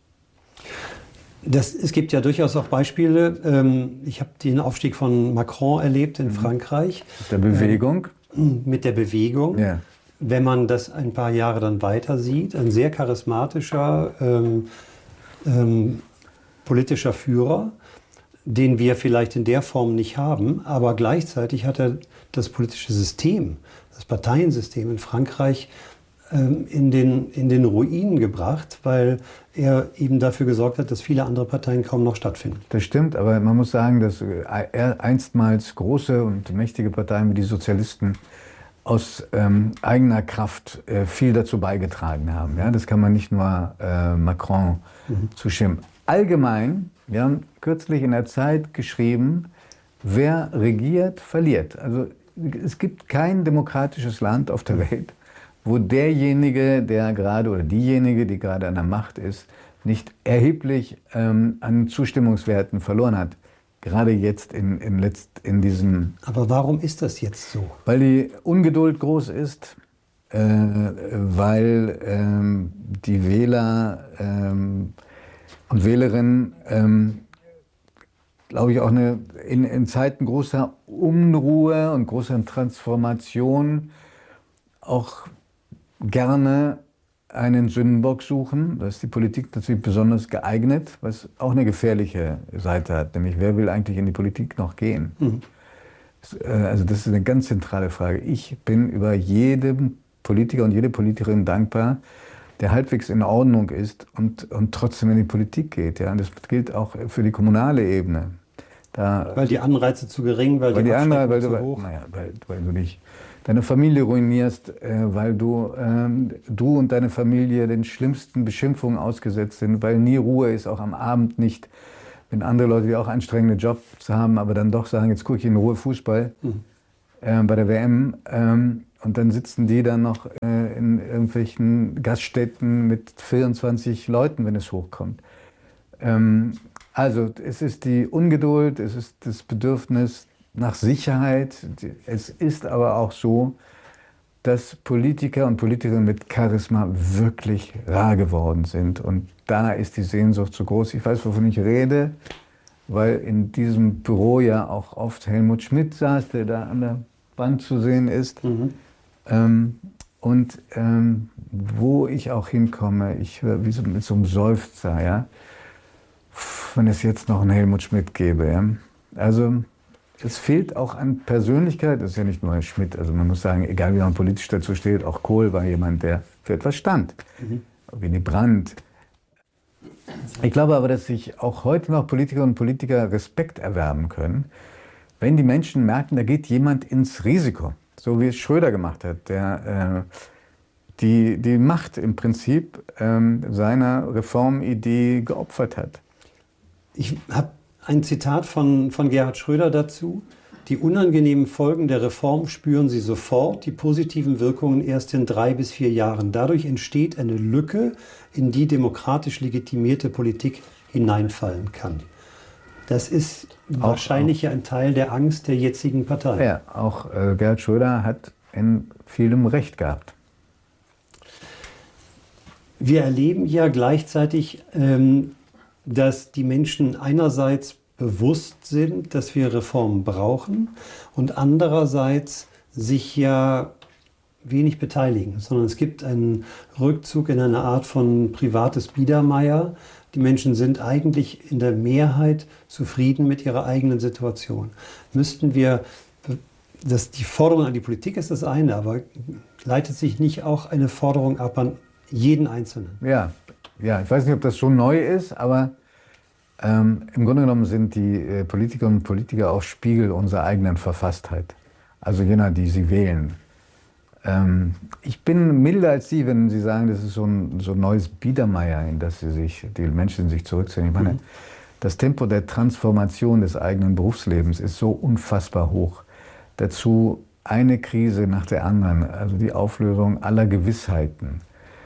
Speaker 12: Das, es gibt ja durchaus auch Beispiele. Ähm, ich habe den Aufstieg von Macron erlebt in mhm. Frankreich.
Speaker 13: Der Bewegung.
Speaker 12: Ähm, mit der Bewegung.
Speaker 13: Ja.
Speaker 12: Wenn man das ein paar Jahre dann weiter sieht, ein sehr charismatischer ähm, ähm, politischer Führer, den wir vielleicht in der Form nicht haben, aber gleichzeitig hat er das politische System, das Parteiensystem in Frankreich ähm, in den, in den Ruinen gebracht, weil er eben dafür gesorgt hat, dass viele andere Parteien kaum noch stattfinden.
Speaker 13: Das stimmt, aber man muss sagen, dass einstmals große und mächtige Parteien wie die Sozialisten aus ähm, eigener Kraft äh, viel dazu beigetragen haben. Ja? Das kann man nicht nur äh, Macron mhm. zustimmen. Allgemein, wir haben kürzlich in der Zeit geschrieben, wer regiert, verliert. Also es gibt kein demokratisches Land auf der Welt, wo derjenige, der gerade oder diejenige, die gerade an der Macht ist, nicht erheblich ähm, an Zustimmungswerten verloren hat. Gerade jetzt in, in, letzt, in diesem...
Speaker 12: Aber warum ist das jetzt so?
Speaker 13: Weil die Ungeduld groß ist, äh, weil ähm, die Wähler ähm, und Wählerinnen, ähm, glaube ich, auch eine, in, in Zeiten großer Unruhe und großer Transformation auch gerne einen Sündenbock suchen. Da ist die Politik natürlich besonders geeignet, was auch eine gefährliche Seite hat. Nämlich, wer will eigentlich in die Politik noch gehen? Mhm. Also das ist eine ganz zentrale Frage. Ich bin über jedem Politiker und jede Politikerin dankbar, der halbwegs in Ordnung ist und, und trotzdem in die Politik geht. Ja? Und das gilt auch für die kommunale Ebene. Da,
Speaker 12: weil die Anreize zu gering, weil,
Speaker 13: weil
Speaker 12: die,
Speaker 13: die Anreize
Speaker 12: zu
Speaker 13: weil,
Speaker 12: hoch?
Speaker 13: Naja, weil, weil du nicht deine Familie ruinierst, äh, weil du, ähm, du und deine Familie den schlimmsten Beschimpfungen ausgesetzt sind, weil nie Ruhe ist, auch am Abend nicht, wenn andere Leute, die auch anstrengende Jobs haben, aber dann doch sagen, jetzt gucke ich in Ruhe Fußball mhm. äh, bei der W M. Ähm, und dann sitzen die dann noch äh, in irgendwelchen Gaststätten mit vierundzwanzig Leuten, wenn es hochkommt. Ähm, also es ist die Ungeduld, es ist das Bedürfnis nach Sicherheit. Es ist aber auch so, dass Politiker und Politikerinnen mit Charisma wirklich rar geworden sind. Und da ist die Sehnsucht so groß. Ich weiß, wovon ich rede, weil in diesem Büro ja auch oft Helmut Schmidt saß, der da an der Wand zu sehen ist. Mhm. Ähm, und ähm, wo ich auch hinkomme, ich höre wie so mit so einem Seufzer, ja, wenn es jetzt noch einen Helmut Schmidt gäbe. Ja. Also es fehlt auch an Persönlichkeit, das ist ja nicht nur Schmidt, also man muss sagen, egal wie man politisch dazu steht, auch Kohl war jemand, der für etwas stand. Mhm. Willy Brandt. Ich glaube aber, dass sich auch heute noch Politikerinnen und Politiker Respekt erwerben können, wenn die Menschen merken, da geht jemand ins Risiko, so wie es Schröder gemacht hat, der äh, die, die Macht im Prinzip ähm, seiner Reformidee geopfert hat.
Speaker 12: Ich habe ein Zitat von, von Gerhard Schröder dazu. Die unangenehmen Folgen der Reform spüren Sie sofort, die positiven Wirkungen erst in drei bis vier Jahren. Dadurch entsteht eine Lücke, in die demokratisch legitimierte Politik hineinfallen kann. Das ist auch, wahrscheinlich auch, ein Teil der Angst der jetzigen Partei.
Speaker 13: Ja, auch äh, Gerhard Schröder hat in vielem Recht gehabt.
Speaker 12: Wir erleben ja gleichzeitig, ähm, dass die Menschen einerseits bewusst sind, dass wir Reformen brauchen und andererseits sich ja wenig beteiligen, sondern es gibt einen Rückzug in eine Art von privates Biedermeier. Die Menschen sind eigentlich in der Mehrheit zufrieden mit ihrer eigenen Situation. Müssten wir, das, die Forderung an die Politik ist das eine, aber leitet sich nicht auch eine Forderung ab an jeden Einzelnen?
Speaker 13: Ja, ja, ich weiß nicht, ob das schon neu ist, aber ähm, im Grunde genommen sind die äh, Politikerinnen und Politiker auch Spiegel unserer eigenen Verfasstheit. Also jener, die sie wählen. Ähm, ich bin milder als Sie, wenn Sie sagen, das ist so ein, so ein neues Biedermeier, in das sie sich, die Menschen sich zurückziehen. Ich meine, mhm. das Tempo der Transformation des eigenen Berufslebens ist so unfassbar hoch. Dazu eine Krise nach der anderen, also die Auflösung aller Gewissheiten.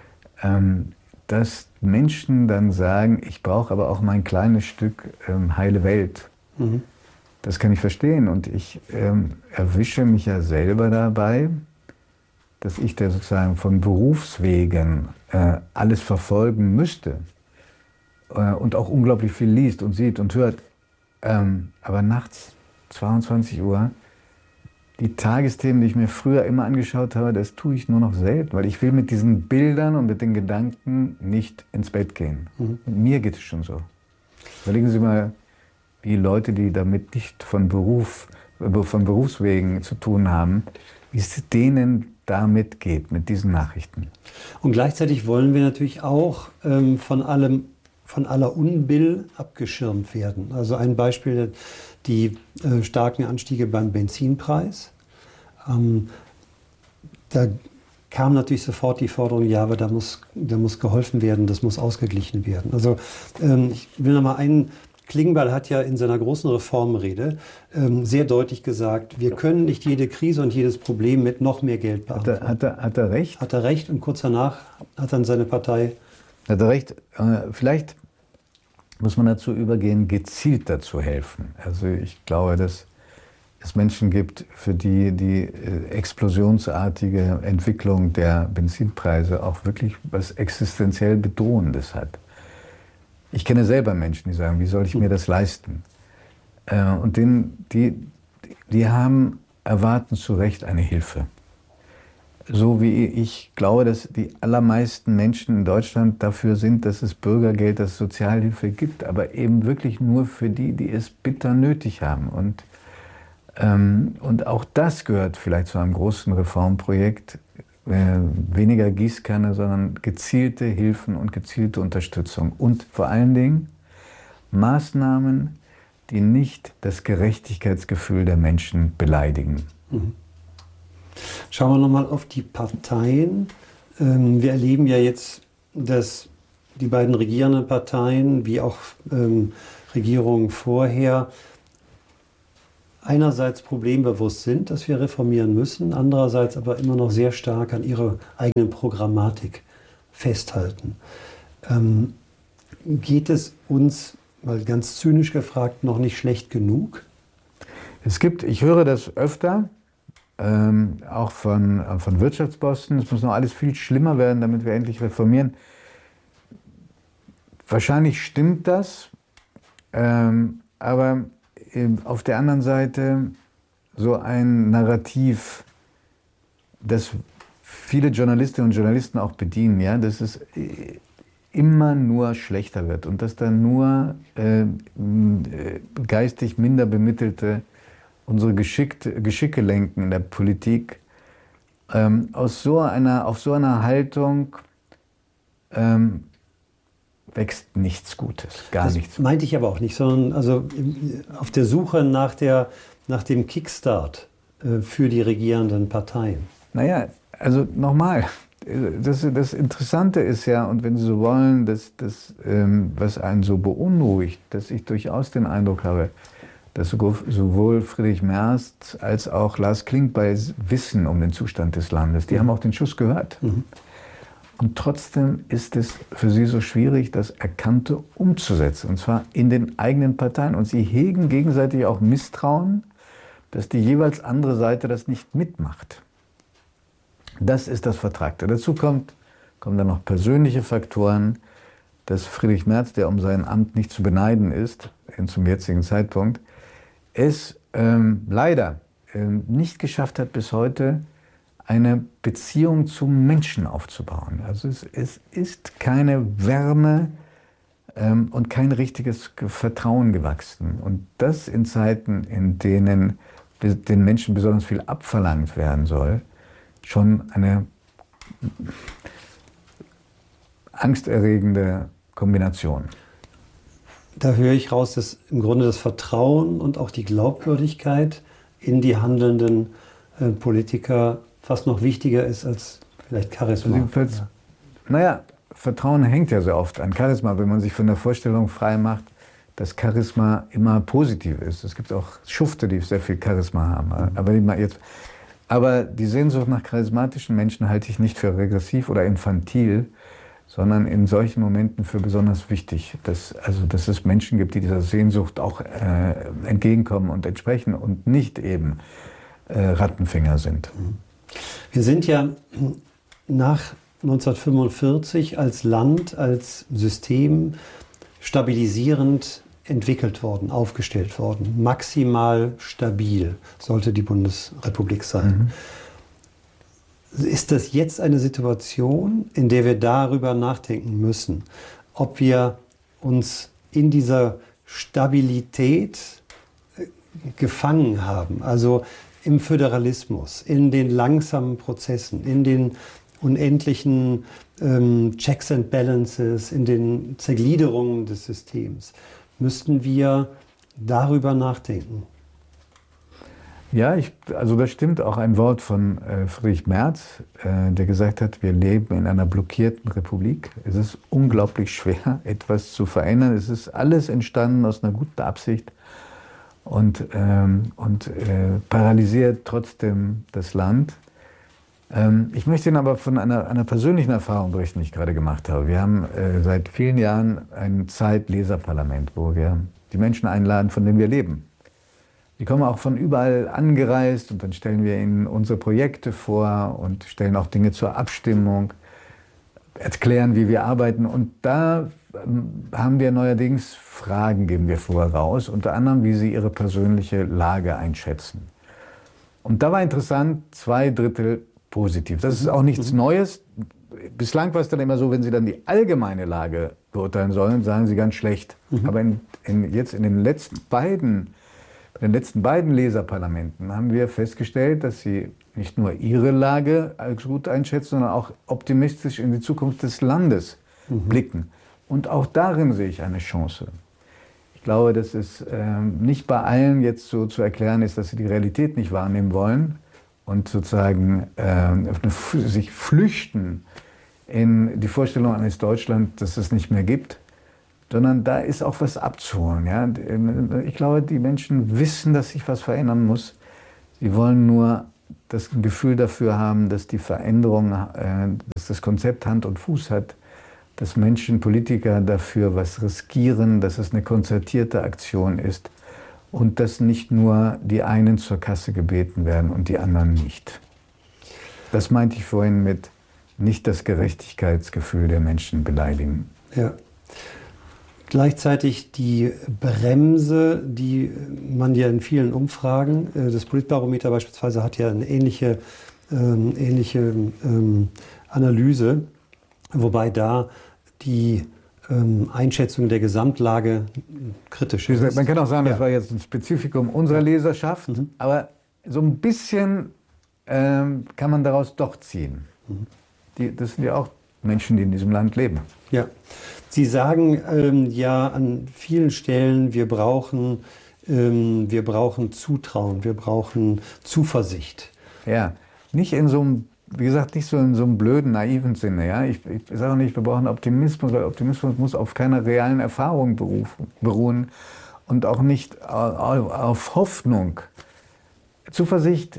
Speaker 13: Ähm, dass Menschen dann sagen, ich brauche aber auch mein kleines Stück ähm, heile Welt. Mhm. Das kann ich verstehen und ich ähm, erwische mich ja selber dabei, dass ich da sozusagen von Berufswegen äh, alles verfolgen müsste äh, und auch unglaublich viel liest und sieht und hört. Ähm, aber nachts, zweiundzwanzig Uhr, die Tagesthemen, die ich mir früher immer angeschaut habe, das tue ich nur noch selten, weil ich will mit diesen Bildern und mit den Gedanken nicht ins Bett gehen. Mhm. Und mir geht es schon so. Überlegen Sie mal, wie Leute, die damit nicht von, Beruf, von Berufswegen zu tun haben, wie es denen damit geht, mit diesen Nachrichten.
Speaker 12: Und gleichzeitig wollen wir natürlich auch ähm, von allem, von aller Unbill abgeschirmt werden. Also ein Beispiel, die äh, starken Anstiege beim Benzinpreis. Ähm, da kam natürlich sofort die Forderung, ja, aber da muss, da muss geholfen werden, das muss ausgeglichen werden. Also ähm, ich will noch mal einen, Klingbeil hat ja in seiner großen Reformrede ähm, sehr deutlich gesagt, wir können nicht jede Krise und jedes Problem mit noch mehr Geld beantworten.
Speaker 13: Hat er, hat er, hat er recht?
Speaker 12: Hat er recht und kurz danach hat dann seine Partei...
Speaker 13: Hat er recht. Äh, vielleicht muss man dazu übergehen, gezielt dazu helfen. Also ich glaube, dass es Menschen gibt, für die die explosionsartige Entwicklung der Benzinpreise auch wirklich was existenziell Bedrohendes hat. Ich kenne selber Menschen, die sagen, wie soll ich mir das leisten? Und denen, die, die haben, erwarten zu Recht eine Hilfe. So wie ich glaube, dass die allermeisten Menschen in Deutschland dafür sind, dass es Bürgergeld, dass es Sozialhilfe gibt, aber eben wirklich nur für die, die es bitter nötig haben. Und, ähm, und auch das gehört vielleicht zu einem großen Reformprojekt, äh, weniger Gießkanne, sondern gezielte Hilfen und gezielte Unterstützung. Und vor allen Dingen Maßnahmen, die nicht das Gerechtigkeitsgefühl der Menschen beleidigen. Mhm.
Speaker 12: Schauen wir nochmal auf die Parteien. Wir erleben ja jetzt, dass die beiden regierenden Parteien, wie auch ähm, Regierungen vorher, einerseits problembewusst sind, dass wir reformieren müssen, andererseits aber immer noch sehr stark an ihrer eigenen Programmatik festhalten. Ähm, geht es uns, mal ganz zynisch gefragt, noch nicht schlecht genug?
Speaker 13: Es gibt, ich höre das öfter, ähm, auch von, äh, von Wirtschaftsbossen, es muss noch alles viel schlimmer werden, damit wir endlich reformieren. Wahrscheinlich stimmt das, ähm, aber auf der anderen Seite so ein Narrativ, das viele Journalistinnen und Journalisten auch bedienen, ja, dass es immer nur schlechter wird und dass dann nur äh, geistig minder Bemittelte unsere Geschickt, Geschicke lenken in der Politik. Ähm, aus so einer, auf so einer Haltung ähm, wächst nichts Gutes, gar
Speaker 12: das
Speaker 13: nichts.
Speaker 12: Meinte ich aber auch nicht, sondern also auf der Suche nach, der, nach dem Kickstart äh, für die regierenden Parteien.
Speaker 13: Naja, also nochmal, das, das Interessante ist ja, und wenn Sie so wollen, dass das, ähm, was einen so beunruhigt, dass ich durchaus den Eindruck habe, dass sowohl Friedrich Merz als auch Lars Klingbeil wissen um den Zustand des Landes. Die mhm. haben auch den Schuss gehört. Mhm. Und trotzdem ist es für sie so schwierig, das Erkannte umzusetzen, und zwar in den eigenen Parteien. Und sie hegen gegenseitig auch Misstrauen, dass die jeweils andere Seite das nicht mitmacht. Das ist das Vertragte. Dazu kommt, kommen dann noch persönliche Faktoren, dass Friedrich Merz, der um sein Amt nicht zu beneiden ist, zum jetzigen Zeitpunkt, es ähm, leider ähm, nicht geschafft hat, bis heute eine Beziehung zum Menschen aufzubauen. Also es, es ist keine Wärme ähm, und kein richtiges Vertrauen gewachsen. Und das in Zeiten, in denen den Menschen besonders viel abverlangt werden soll, schon eine angsterregende Kombination.
Speaker 12: Da höre ich raus, dass im Grunde das Vertrauen und auch die Glaubwürdigkeit in die handelnden äh, Politiker fast noch wichtiger ist als vielleicht Charisma.
Speaker 13: Also, ja. Naja, Vertrauen hängt ja sehr oft an Charisma, wenn man sich von der Vorstellung frei macht, dass Charisma immer positiv ist. Es gibt auch Schufte, die sehr viel Charisma haben. Mhm. Aber, die, jetzt, aber die Sehnsucht nach charismatischen Menschen halte ich nicht für regressiv oder infantil, sondern in solchen Momenten für besonders wichtig. Dass, also, dass es Menschen gibt, die dieser Sehnsucht auch äh, entgegenkommen und entsprechen und nicht eben äh, Rattenfänger sind.
Speaker 12: Wir sind ja nach neunzehnhundertfünfundvierzig als Land, als System stabilisierend entwickelt worden, aufgestellt worden. Maximal stabil sollte die Bundesrepublik sein. Mhm. Ist das jetzt eine Situation, in der wir darüber nachdenken müssen, ob wir uns in dieser Stabilität gefangen haben? Also im Föderalismus, in den langsamen Prozessen, in den unendlichen ähm, Checks and Balances, in den Zergliederungen des Systems, müssten wir darüber nachdenken.
Speaker 13: Ja, ich, also das stimmt auch ein Wort von äh, Friedrich Merz, äh, der gesagt hat, wir leben in einer blockierten Republik. Es ist unglaublich schwer, etwas zu verändern. Es ist alles entstanden aus einer guten Absicht und, ähm, und äh, paralysiert trotzdem das Land. Ähm, ich möchte Ihnen aber von einer, einer persönlichen Erfahrung berichten, die ich gerade gemacht habe. Wir haben äh, seit vielen Jahren ein Zeitleserparlament, wo wir die Menschen einladen, von denen wir leben. Die kommen auch von überall angereist und dann stellen wir ihnen unsere Projekte vor und stellen auch Dinge zur Abstimmung, erklären, wie wir arbeiten. Und da haben wir neuerdings Fragen, geben wir vorher raus, unter anderem, wie sie ihre persönliche Lage einschätzen. Und da war interessant, zwei Drittel positiv. Das ist auch nichts Neues. Bislang war es dann immer so, wenn Sie dann die allgemeine Lage beurteilen sollen, sagen Sie ganz schlecht. Mhm. Aber in, in, jetzt in den letzten beiden In den letzten beiden Leserparlamenten haben wir festgestellt, dass sie nicht nur ihre Lage als gut einschätzen, sondern auch optimistisch in die Zukunft des Landes mhm. blicken. Und auch darin sehe ich eine Chance. Ich glaube, dass es ähm, nicht bei allen jetzt so zu erklären ist, dass sie die Realität nicht wahrnehmen wollen und sozusagen äh, sich flüchten in die Vorstellung eines Deutschland, das es nicht mehr gibt, sondern da ist auch was abzuholen. Ja? Ich glaube, die Menschen wissen, dass sich was verändern muss. Sie wollen nur das Gefühl dafür haben, dass die Veränderung, äh, dass das Konzept Hand und Fuß hat, dass Menschen, Politiker dafür was riskieren, dass es eine konzertierte Aktion ist und dass nicht nur die einen zur Kasse gebeten werden und die anderen nicht. Das meinte ich vorhin mit nicht das Gerechtigkeitsgefühl der Menschen beleidigen.
Speaker 12: Ja. Gleichzeitig die Bremse, die man ja in vielen Umfragen, das Politbarometer beispielsweise hat ja eine ähnliche, ähm, ähnliche ähm, Analyse, wobei da die ähm, Einschätzung der Gesamtlage kritisch ist.
Speaker 13: Man kann auch sagen,
Speaker 12: ja.
Speaker 13: Das war jetzt ein Spezifikum unserer Leserschaft, mhm. aber so ein bisschen ähm, kann man daraus doch ziehen. Mhm. Die, das sind ja auch Menschen, die in diesem Land leben.
Speaker 12: Ja. Sie sagen ähm, ja an vielen Stellen, wir brauchen, ähm, wir brauchen Zutrauen, wir brauchen Zuversicht.
Speaker 13: Ja, nicht in so einem, wie gesagt, nicht so in so einem blöden, naiven Sinne. Ja? Ich, ich sage nicht, wir brauchen Optimismus, weil Optimismus muss auf keiner realen Erfahrung beruhen und auch nicht auf Hoffnung. Zuversicht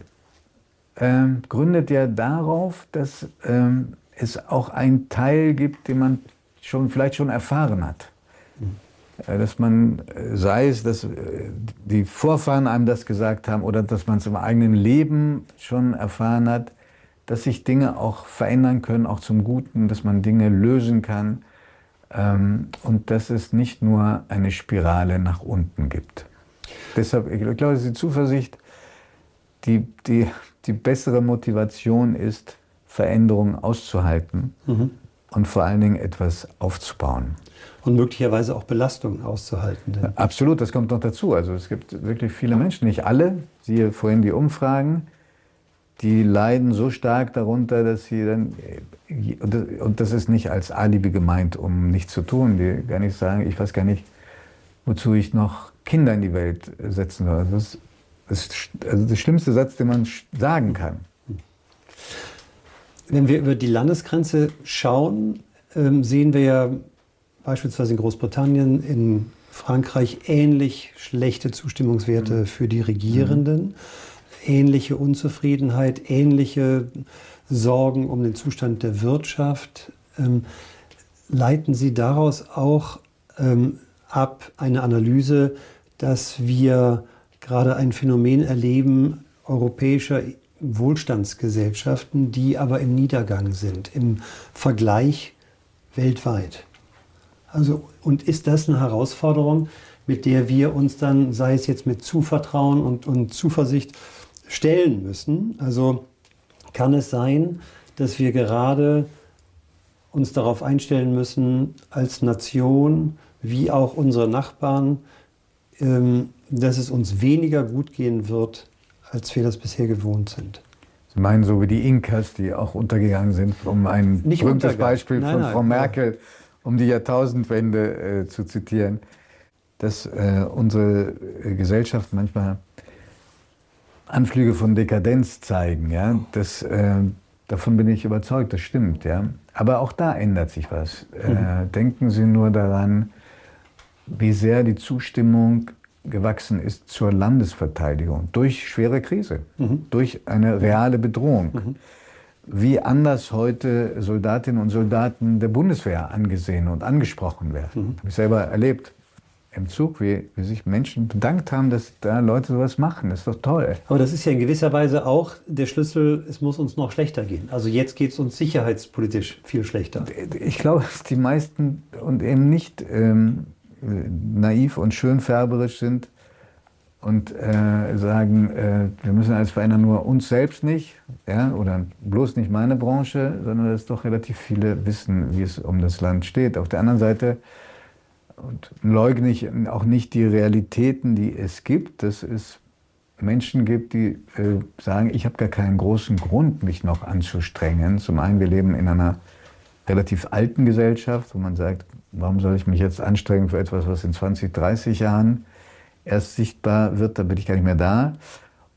Speaker 13: ähm, gründet ja darauf, dass ähm, es auch einen Teil gibt, den man schon, vielleicht schon erfahren hat. Mhm. Dass man, sei es, dass die Vorfahren einem das gesagt haben oder dass man es im eigenen Leben schon erfahren hat, dass sich Dinge auch verändern können, auch zum Guten, dass man Dinge lösen kann ähm, und dass es nicht nur eine Spirale nach unten gibt. Deshalb, ich glaube, dass die Zuversicht die, die, die bessere Motivation ist, Veränderungen auszuhalten. Mhm. Und vor allen Dingen etwas aufzubauen.
Speaker 12: Und möglicherweise auch Belastungen auszuhalten.
Speaker 13: Ja, absolut, das kommt noch dazu. Also es gibt wirklich viele Menschen, nicht alle, siehe vorhin die Umfragen, die leiden so stark darunter, dass sie dann, und das ist nicht als Alibi gemeint, um nichts zu tun, die gar nicht sagen, ich weiß gar nicht, wozu ich noch Kinder in die Welt setzen soll. Das ist also der schlimmste Satz, den man sagen kann.
Speaker 12: Wenn wir über die Landesgrenze schauen, sehen wir ja beispielsweise in Großbritannien, in Frankreich ähnlich schlechte Zustimmungswerte für die Regierenden, ähnliche Unzufriedenheit, ähnliche Sorgen um den Zustand der Wirtschaft. Leiten Sie daraus auch ab eine Analyse, dass wir gerade ein Phänomen erleben europäischer Wohlstandsgesellschaften, die aber im Niedergang sind, im Vergleich weltweit. Also, und ist das eine Herausforderung, mit der wir uns dann, sei es jetzt mit Zuvertrauen und, und Zuversicht, stellen müssen? Also kann es sein, dass wir gerade uns darauf einstellen müssen, als Nation, wie auch unsere Nachbarn, ähm, dass es uns weniger gut gehen wird, als wir das bisher gewohnt sind.
Speaker 13: Sie meinen so wie die Inkas, die auch untergegangen sind, um ein Nicht berühmtes Beispiel nein, von nein, Frau Merkel, ja. um die Jahrtausendwende äh, zu zitieren, dass äh, unsere Gesellschaft manchmal Anflüge von Dekadenz zeigen. Ja? Das, äh, davon bin ich überzeugt, das stimmt. Ja? Aber auch da ändert sich was. Mhm. Äh, denken Sie nur daran, wie sehr die Zustimmung gewachsen ist zur Landesverteidigung durch schwere Krise, mhm. durch eine reale Bedrohung. Mhm. Wie anders heute Soldatinnen und Soldaten der Bundeswehr angesehen und angesprochen werden. Mhm. Habe ich selber erlebt im Zug, wie, wie sich Menschen bedankt haben, dass da Leute sowas machen. Das ist doch toll.
Speaker 12: Aber das ist ja in gewisser Weise auch der Schlüssel, es muss uns noch schlechter gehen. Also jetzt geht es uns sicherheitspolitisch viel schlechter.
Speaker 13: Ich glaube, dass die meisten und eben nicht ähm, naiv und schönfärberisch sind und äh, sagen, äh, wir müssen alles verändern, nur uns selbst nicht, ja, oder bloß nicht meine Branche, sondern dass doch relativ viele wissen, wie es um das Land steht. Auf der anderen Seite und leugne ich auch nicht die Realitäten, die es gibt, dass es Menschen gibt, die äh, sagen, ich habe gar keinen großen Grund, mich noch anzustrengen. Zum einen, wir leben in einer relativ alten Gesellschaft, wo man sagt, warum soll ich mich jetzt anstrengen für etwas, was in zwanzig, dreißig Jahren erst sichtbar wird, da bin ich gar nicht mehr da.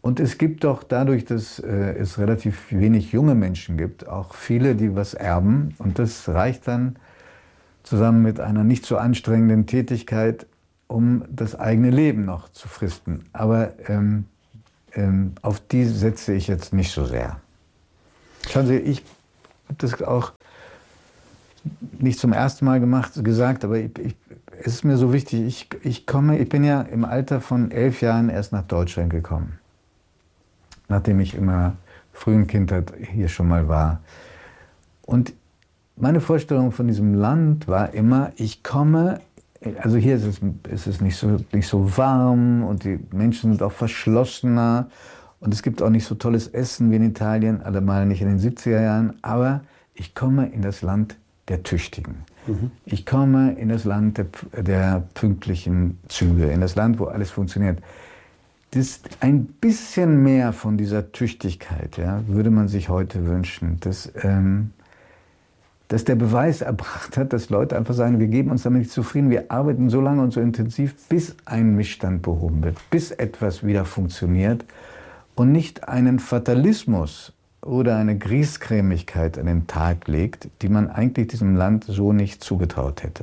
Speaker 13: Und es gibt doch dadurch, dass äh, es relativ wenig junge Menschen gibt, auch viele, die was erben. Und das reicht dann zusammen mit einer nicht so anstrengenden Tätigkeit, um das eigene Leben noch zu fristen. Aber ähm, ähm, auf die setze ich jetzt nicht so sehr. Schauen Sie, ich habe das auch nicht zum ersten Mal gemacht, gesagt, aber ich, ich, es ist mir so wichtig, ich, ich, komme, ich bin ja im Alter von elf Jahren erst nach Deutschland gekommen, nachdem ich in meiner frühen Kindheit hier schon mal war. Und meine Vorstellung von diesem Land war immer, ich komme, also hier ist es, ist es nicht, so, nicht so warm und die Menschen sind auch verschlossener und es gibt auch nicht so tolles Essen wie in Italien, allemal nicht in den siebziger Jahren, aber ich komme in das Land der Tüchtigen. Mhm. Ich komme in das Land der, der pünktlichen Züge, in das Land, wo alles funktioniert. Das ein bisschen mehr von dieser Tüchtigkeit, ja, würde man sich heute wünschen, dass, ähm, dass der Beweis erbracht hat, dass Leute einfach sagen, wir geben uns damit nicht zufrieden, wir arbeiten so lange und so intensiv, bis ein Missstand behoben wird, bis etwas wieder funktioniert und nicht einen Fatalismus oder eine Griesgrämigkeit an den Tag legt, die man eigentlich diesem Land so nicht zugetraut hätte.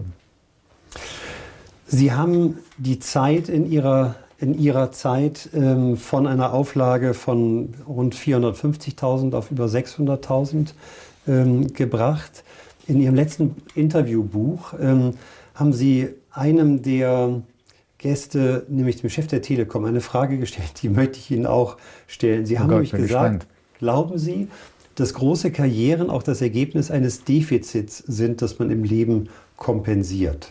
Speaker 12: Sie haben die Zeit in Ihrer, in Ihrer Zeit ähm, von einer Auflage von rund vierhundertfünfzigtausend auf über sechshunderttausend ähm, gebracht. In Ihrem letzten Interviewbuch ähm, haben Sie einem der Gäste, nämlich dem Chef der Telekom, eine Frage gestellt, die möchte ich Ihnen auch stellen. Sie haben
Speaker 13: Gott,
Speaker 12: nämlich gesagt,
Speaker 13: gespannt.
Speaker 12: Glauben Sie, dass große Karrieren auch das Ergebnis eines Defizits sind, das man im Leben kompensiert?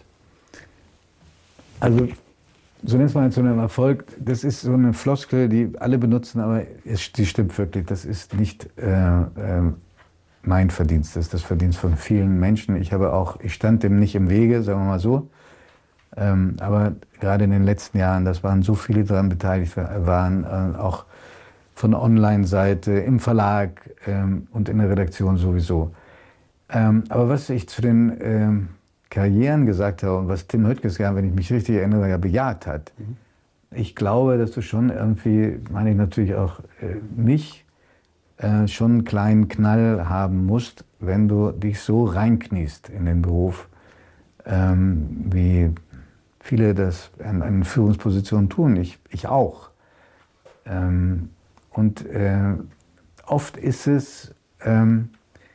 Speaker 13: Also zunächst mal zu einem Erfolg, das ist so eine Floskel, die alle benutzen, aber es, die stimmt wirklich. Das ist nicht äh, äh, mein Verdienst, das ist das Verdienst von vielen Menschen. Ich habe auch, ich stand dem nicht im Wege, sagen wir mal so. Ähm, aber gerade in den letzten Jahren, das waren so viele daran beteiligt waren, äh, auch von der Online-Seite, im Verlag ähm, und in der Redaktion sowieso. Ähm, aber was ich zu den ähm, Karrieren gesagt habe und was Tim Höttges, ja, wenn ich mich richtig erinnere, ja bejaht hat, mhm. ich glaube, dass du schon irgendwie, meine ich natürlich auch äh, mich, äh, schon einen kleinen Knall haben musst, wenn du dich so reinkniest in den Beruf, ähm, wie viele das an, an Führungspositionen tun. Ich, ich auch. Ähm, Und äh, oft ist es ähm,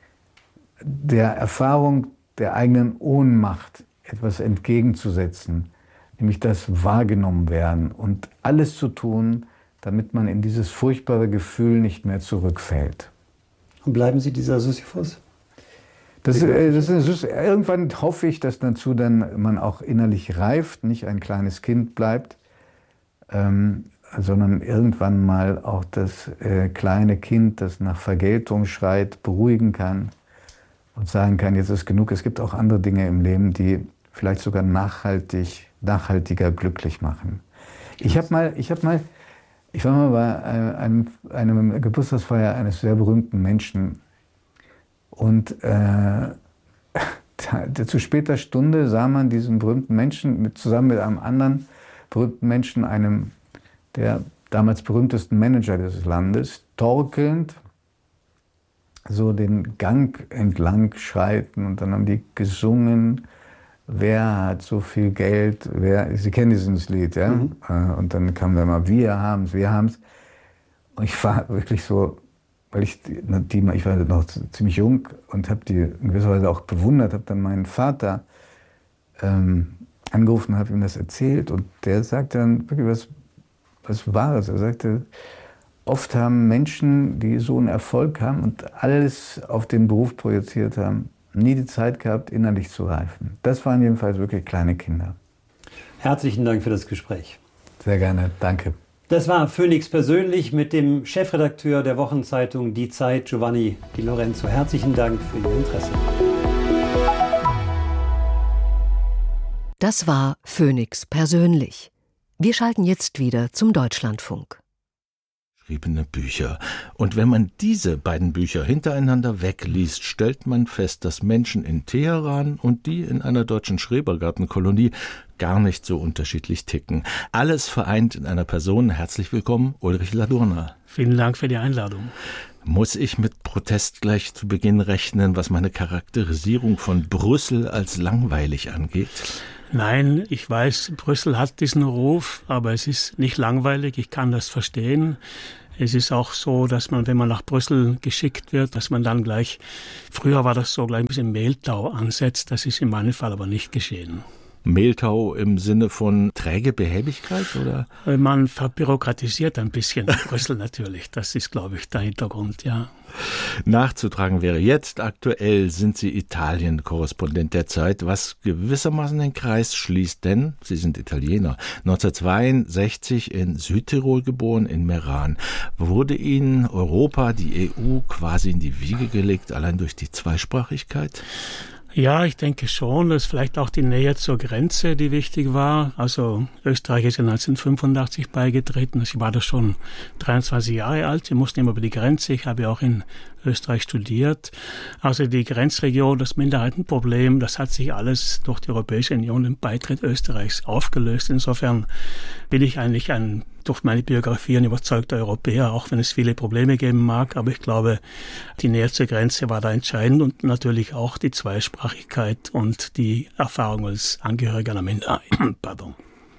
Speaker 13: der Erfahrung der eigenen Ohnmacht etwas entgegenzusetzen, nämlich das wahrgenommen werden und alles zu tun, damit man in dieses furchtbare Gefühl nicht mehr zurückfällt.
Speaker 12: Und bleiben Sie dieser Sisyphus?
Speaker 13: Das, äh, das ist, irgendwann hoffe ich, dass dazu dann man auch innerlich reift, nicht ein kleines Kind bleibt, ähm, sondern irgendwann mal auch das äh, kleine Kind, das nach Vergeltung schreit, beruhigen kann und sagen kann, jetzt ist genug. Es gibt auch andere Dinge im Leben, die vielleicht sogar nachhaltig, nachhaltiger glücklich machen. Ich habe mal, ich habe mal, ich war mal bei äh, einem, einem Geburtstagsfeier eines sehr berühmten Menschen und äh, zu später Stunde sah man diesen berühmten Menschen mit, zusammen mit einem anderen berühmten Menschen, einem der damals berühmtesten Manager des Landes, torkelnd so den Gang entlang schreiten und dann haben die gesungen, wer hat so viel Geld, wer, Sie kennen dieses Lied, ja? Mhm. Und dann kam da mal, wir haben's, wir haben's. Und ich war wirklich so, weil ich, die, ich war noch ziemlich jung und habe die in gewisser Weise auch bewundert, habe dann meinen Vater ähm, angerufen und habe ihm das erzählt und der sagte dann wirklich was, was Wahres. Er sagte, oft haben Menschen, die so einen Erfolg haben und alles auf den Beruf projiziert haben, nie die Zeit gehabt, innerlich zu reifen. Das waren jedenfalls wirklich kleine Kinder.
Speaker 12: Herzlichen Dank für das Gespräch.
Speaker 13: Sehr gerne, danke.
Speaker 12: Das war Phoenix persönlich mit dem Chefredakteur der Wochenzeitung Die Zeit, Giovanni Di Lorenzo. Herzlichen Dank für Ihr Interesse.
Speaker 10: Das war Phoenix persönlich. Wir schalten jetzt wieder zum Deutschlandfunk.
Speaker 14: Geschriebene Bücher. Und wenn man diese beiden Bücher hintereinander wegliest, stellt man fest, dass Menschen in Teheran und die in einer deutschen Schrebergartenkolonie gar nicht so unterschiedlich ticken. Alles vereint in einer Person. Herzlich willkommen, Ulrich Ladurner.
Speaker 15: Vielen Dank für die Einladung.
Speaker 14: Muss ich mit Protest gleich zu Beginn rechnen, was meine Charakterisierung von Brüssel als langweilig angeht?
Speaker 15: Nein, ich weiß, Brüssel hat diesen Ruf, aber es ist nicht langweilig, ich kann das verstehen. Es ist auch so, dass man, wenn man nach Brüssel geschickt wird, dass man dann gleich, früher war das so, gleich ein bisschen Mehltau ansetzt. Das ist in meinem Fall aber nicht geschehen.
Speaker 14: Mehltau im Sinne von träge Behäbigkeit, oder?
Speaker 15: Man verbürokratisiert ein bisschen Brüssel natürlich. Das ist, glaube ich, der Hintergrund, ja.
Speaker 14: Nachzutragen wäre jetzt, aktuell sind Sie Italien-Korrespondent der Zeit, was gewissermaßen den Kreis schließt, denn Sie sind Italiener. neunzehnhundertzweiundsechzig in Südtirol geboren, in Meran. Wurde Ihnen Europa, die E U, quasi in die Wiege gelegt, allein durch die Zweisprachigkeit?
Speaker 15: Ja, ich denke schon. Das ist vielleicht auch die Nähe zur Grenze, die wichtig war. Also Österreich ist ja neunzehnhundertfünfundachtzig beigetreten. Ich war da schon dreiundzwanzig Jahre alt. Wir mussten immer über die Grenze. Ich habe ja auch in Österreich studiert. Also die Grenzregion, das Minderheitenproblem, das hat sich alles durch die Europäische Union im Beitritt Österreichs aufgelöst. Insofern bin ich eigentlich ein durch meine Biografie ein überzeugter Europäer, auch wenn es viele Probleme geben mag. Aber ich glaube, die Nähe zur Grenze war da entscheidend und natürlich auch die Zweisprachigkeit und die Erfahrung als Angehöriger einer Minderheit. Pardon.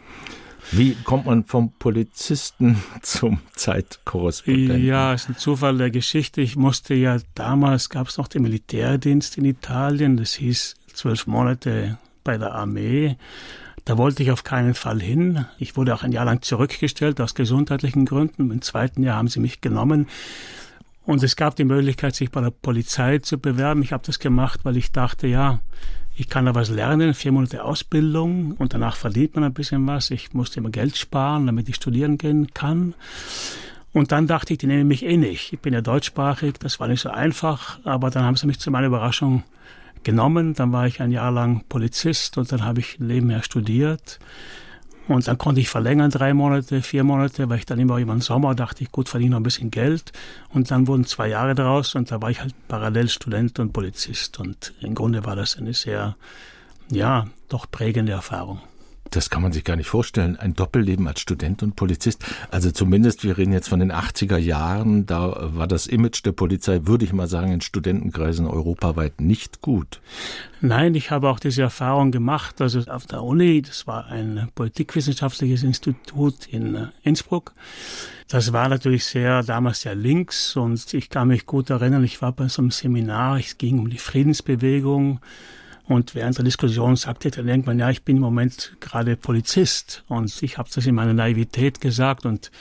Speaker 14: Wie kommt man vom Polizisten zum Zeitkorrespondenten?
Speaker 15: Ja, es ist ein Zufall der Geschichte. Ich musste ja, damals gab es noch den Militärdienst in Italien. Das hieß zwölf Monate bei der Armee. Da wollte ich auf keinen Fall hin. Ich wurde auch ein Jahr lang zurückgestellt aus gesundheitlichen Gründen. Im zweiten Jahr haben sie mich genommen. Und es gab die Möglichkeit, sich bei der Polizei zu bewerben. Ich habe das gemacht, weil ich dachte, ja, ich kann da was lernen, vier Monate Ausbildung und danach verdient man ein bisschen was. Ich musste immer Geld sparen, damit ich studieren gehen kann. Und dann dachte ich, die nehmen mich eh nicht. Ich bin ja deutschsprachig, das war nicht so einfach. Aber dann haben sie mich zu meiner Überraschung genommen. Dann war ich ein Jahr lang Polizist und dann habe ich nebenher studiert. Und dann konnte ich verlängern, drei Monate, vier Monate, weil ich dann immer über den Sommer dachte ich, gut, verdiene noch ein bisschen Geld. Und dann wurden zwei Jahre daraus und da war ich halt parallel Student und Polizist. Und im Grunde war das eine sehr, ja, doch prägende Erfahrung.
Speaker 14: Das kann man sich gar nicht vorstellen, ein Doppelleben als Student und Polizist. Also zumindest, wir reden jetzt von den achtziger Jahren, da war das Image der Polizei, würde ich mal sagen, in Studentenkreisen europaweit nicht gut.
Speaker 15: Nein, ich habe auch diese Erfahrung gemacht, also auf der Uni, das war ein politikwissenschaftliches Institut in Innsbruck. Das war natürlich sehr, damals sehr links und ich kann mich gut erinnern, ich war bei so einem Seminar, es ging um die Friedensbewegung. Und während der Diskussion sagte dann irgendwann, ja, ich bin im Moment gerade Polizist. Und ich habe das in meiner Naivität gesagt und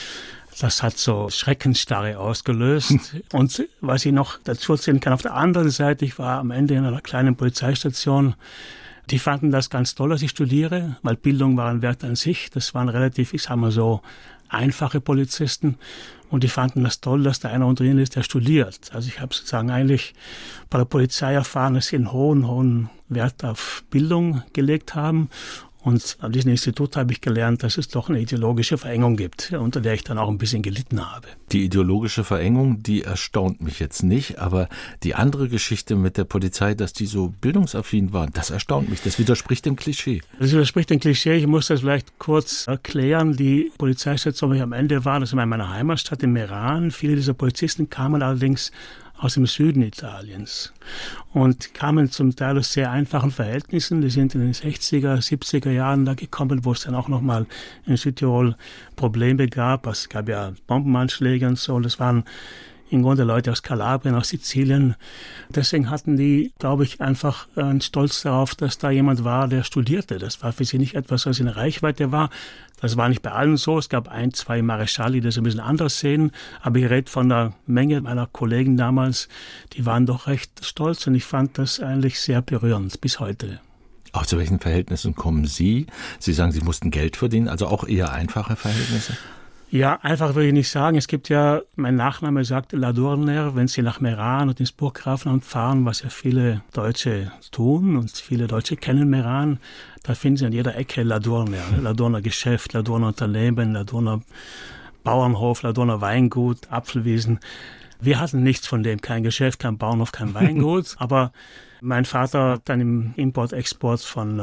Speaker 15: das hat so Schreckensstarre ausgelöst. Und was ich noch dazu erzählen kann, auf der anderen Seite, ich war am Ende in einer kleinen Polizeistation. Die fanden das ganz toll, dass ich studiere, weil Bildung war ein Wert an sich. Das waren relativ, ich sag mal so, einfache Polizisten. Und die fanden das toll, dass da einer unter ihnen ist, der studiert. Also ich habe sozusagen eigentlich bei der Polizei erfahren, dass sie einen hohen, hohen Wert auf Bildung gelegt haben. Und an diesem Institut habe ich gelernt, dass es doch eine ideologische Verengung gibt, unter der ich dann auch ein bisschen gelitten habe.
Speaker 14: Die ideologische Verengung, die erstaunt mich jetzt nicht, aber die andere Geschichte mit der Polizei, dass die so bildungsaffin waren, das erstaunt mich. Das widerspricht dem Klischee.
Speaker 15: Das widerspricht dem Klischee. Ich muss das vielleicht kurz erklären. Die Polizeistation, wo ich am Ende war, das war in meiner Heimatstadt in Meran. Viele dieser Polizisten kamen allerdings aus dem Süden Italiens und kamen zum Teil aus sehr einfachen Verhältnissen. Die sind in den sechziger, siebziger Jahren da gekommen, wo es dann auch nochmal in Südtirol Probleme gab. Es gab ja Bombenanschläge und so. Das waren im Grunde Leute aus Kalabrien, aus Sizilien. Deswegen hatten die, glaube ich, einfach einen Stolz darauf, dass da jemand war, der studierte. Das war für sie nicht etwas, was in Reichweite war. Das war nicht bei allen so. Es gab ein, zwei Mareschalli, die das ein bisschen anders sehen. Aber ich rede von der Menge meiner Kollegen damals. Die waren doch recht stolz und ich fand das eigentlich sehr berührend bis heute.
Speaker 14: Aus welchen Verhältnissen kommen Sie? Sie sagen, Sie mussten Geld verdienen, also auch eher einfache Verhältnisse?
Speaker 15: Ja, einfach würde ich nicht sagen. Es gibt ja, mein Nachname sagt Ladurner, wenn Sie nach Meran und ins Burggrafenamt fahren, was ja viele Deutsche tun und viele Deutsche kennen Meran, da finden Sie an jeder Ecke Ladurner. Ladurner Geschäft, Ladurner Unternehmen, Ladurner Bauernhof, Ladurner Weingut, Apfelwiesen. Wir hatten nichts von dem, kein Geschäft, kein Bauernhof, kein Weingut, aber mein Vater hat dann im Import-Export von äh,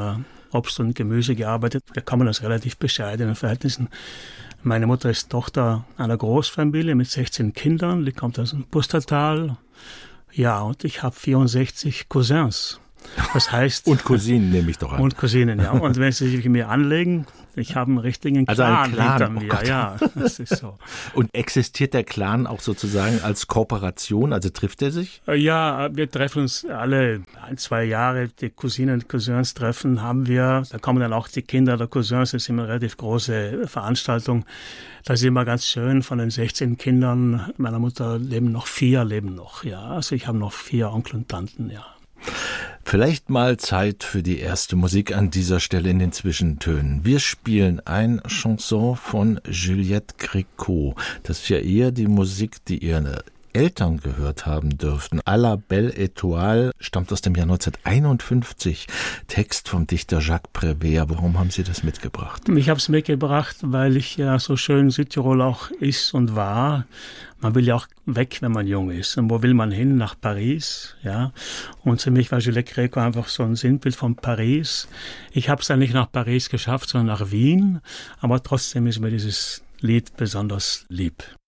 Speaker 15: Obst und Gemüse gearbeitet. Wir kommen aus relativ bescheidenen Verhältnissen. Meine Mutter ist Tochter einer Großfamilie mit sechzehn Kindern, die kommt aus dem Pustertal. Ja, und ich habe vierundsechzig Cousins. Das heißt...
Speaker 14: Und Cousinen nehme ich doch an.
Speaker 15: Und Cousinen, ja. Und wenn Sie sich mir anlegen, ich habe einen richtigen Clan,
Speaker 14: also ein Clan
Speaker 15: hinter mir.
Speaker 14: Oh
Speaker 15: ja, das ist so.
Speaker 14: Und existiert der Clan auch sozusagen als Kooperation? Also trifft er sich?
Speaker 15: Ja, wir treffen uns alle ein, zwei Jahre. Die Cousinen und Cousins treffen haben wir. Da kommen dann auch die Kinder der Cousins. Das ist immer eine relativ große Veranstaltung. Das ist immer ganz schön. Von den sechzehn Kindern meiner Mutter leben noch vier, leben noch. Ja, also ich habe noch vier Onkel und Tanten, ja.
Speaker 14: Vielleicht mal Zeit für die erste Musik an dieser Stelle in den Zwischentönen. Wir spielen ein Chanson von Juliette Gréco. Das ist ja eher die Musik, die ihre Eltern gehört haben dürften. À la Belle Étoile stammt aus dem Jahr neunzehnhunderteinundfünfzig. Text vom Dichter Jacques Prévert. Warum haben Sie das mitgebracht?
Speaker 15: Ich habe es mitgebracht, weil ich ja so schön Südtirol auch ist und war. Man will ja auch weg, wenn man jung ist. Und wo will man hin? Nach Paris, ja. Und für mich war Juliette Gréco einfach so ein Sinnbild von Paris. Ich habe es dann nicht nach Paris geschafft, sondern nach Wien. Aber trotzdem ist mir dieses Lied besonders lieb.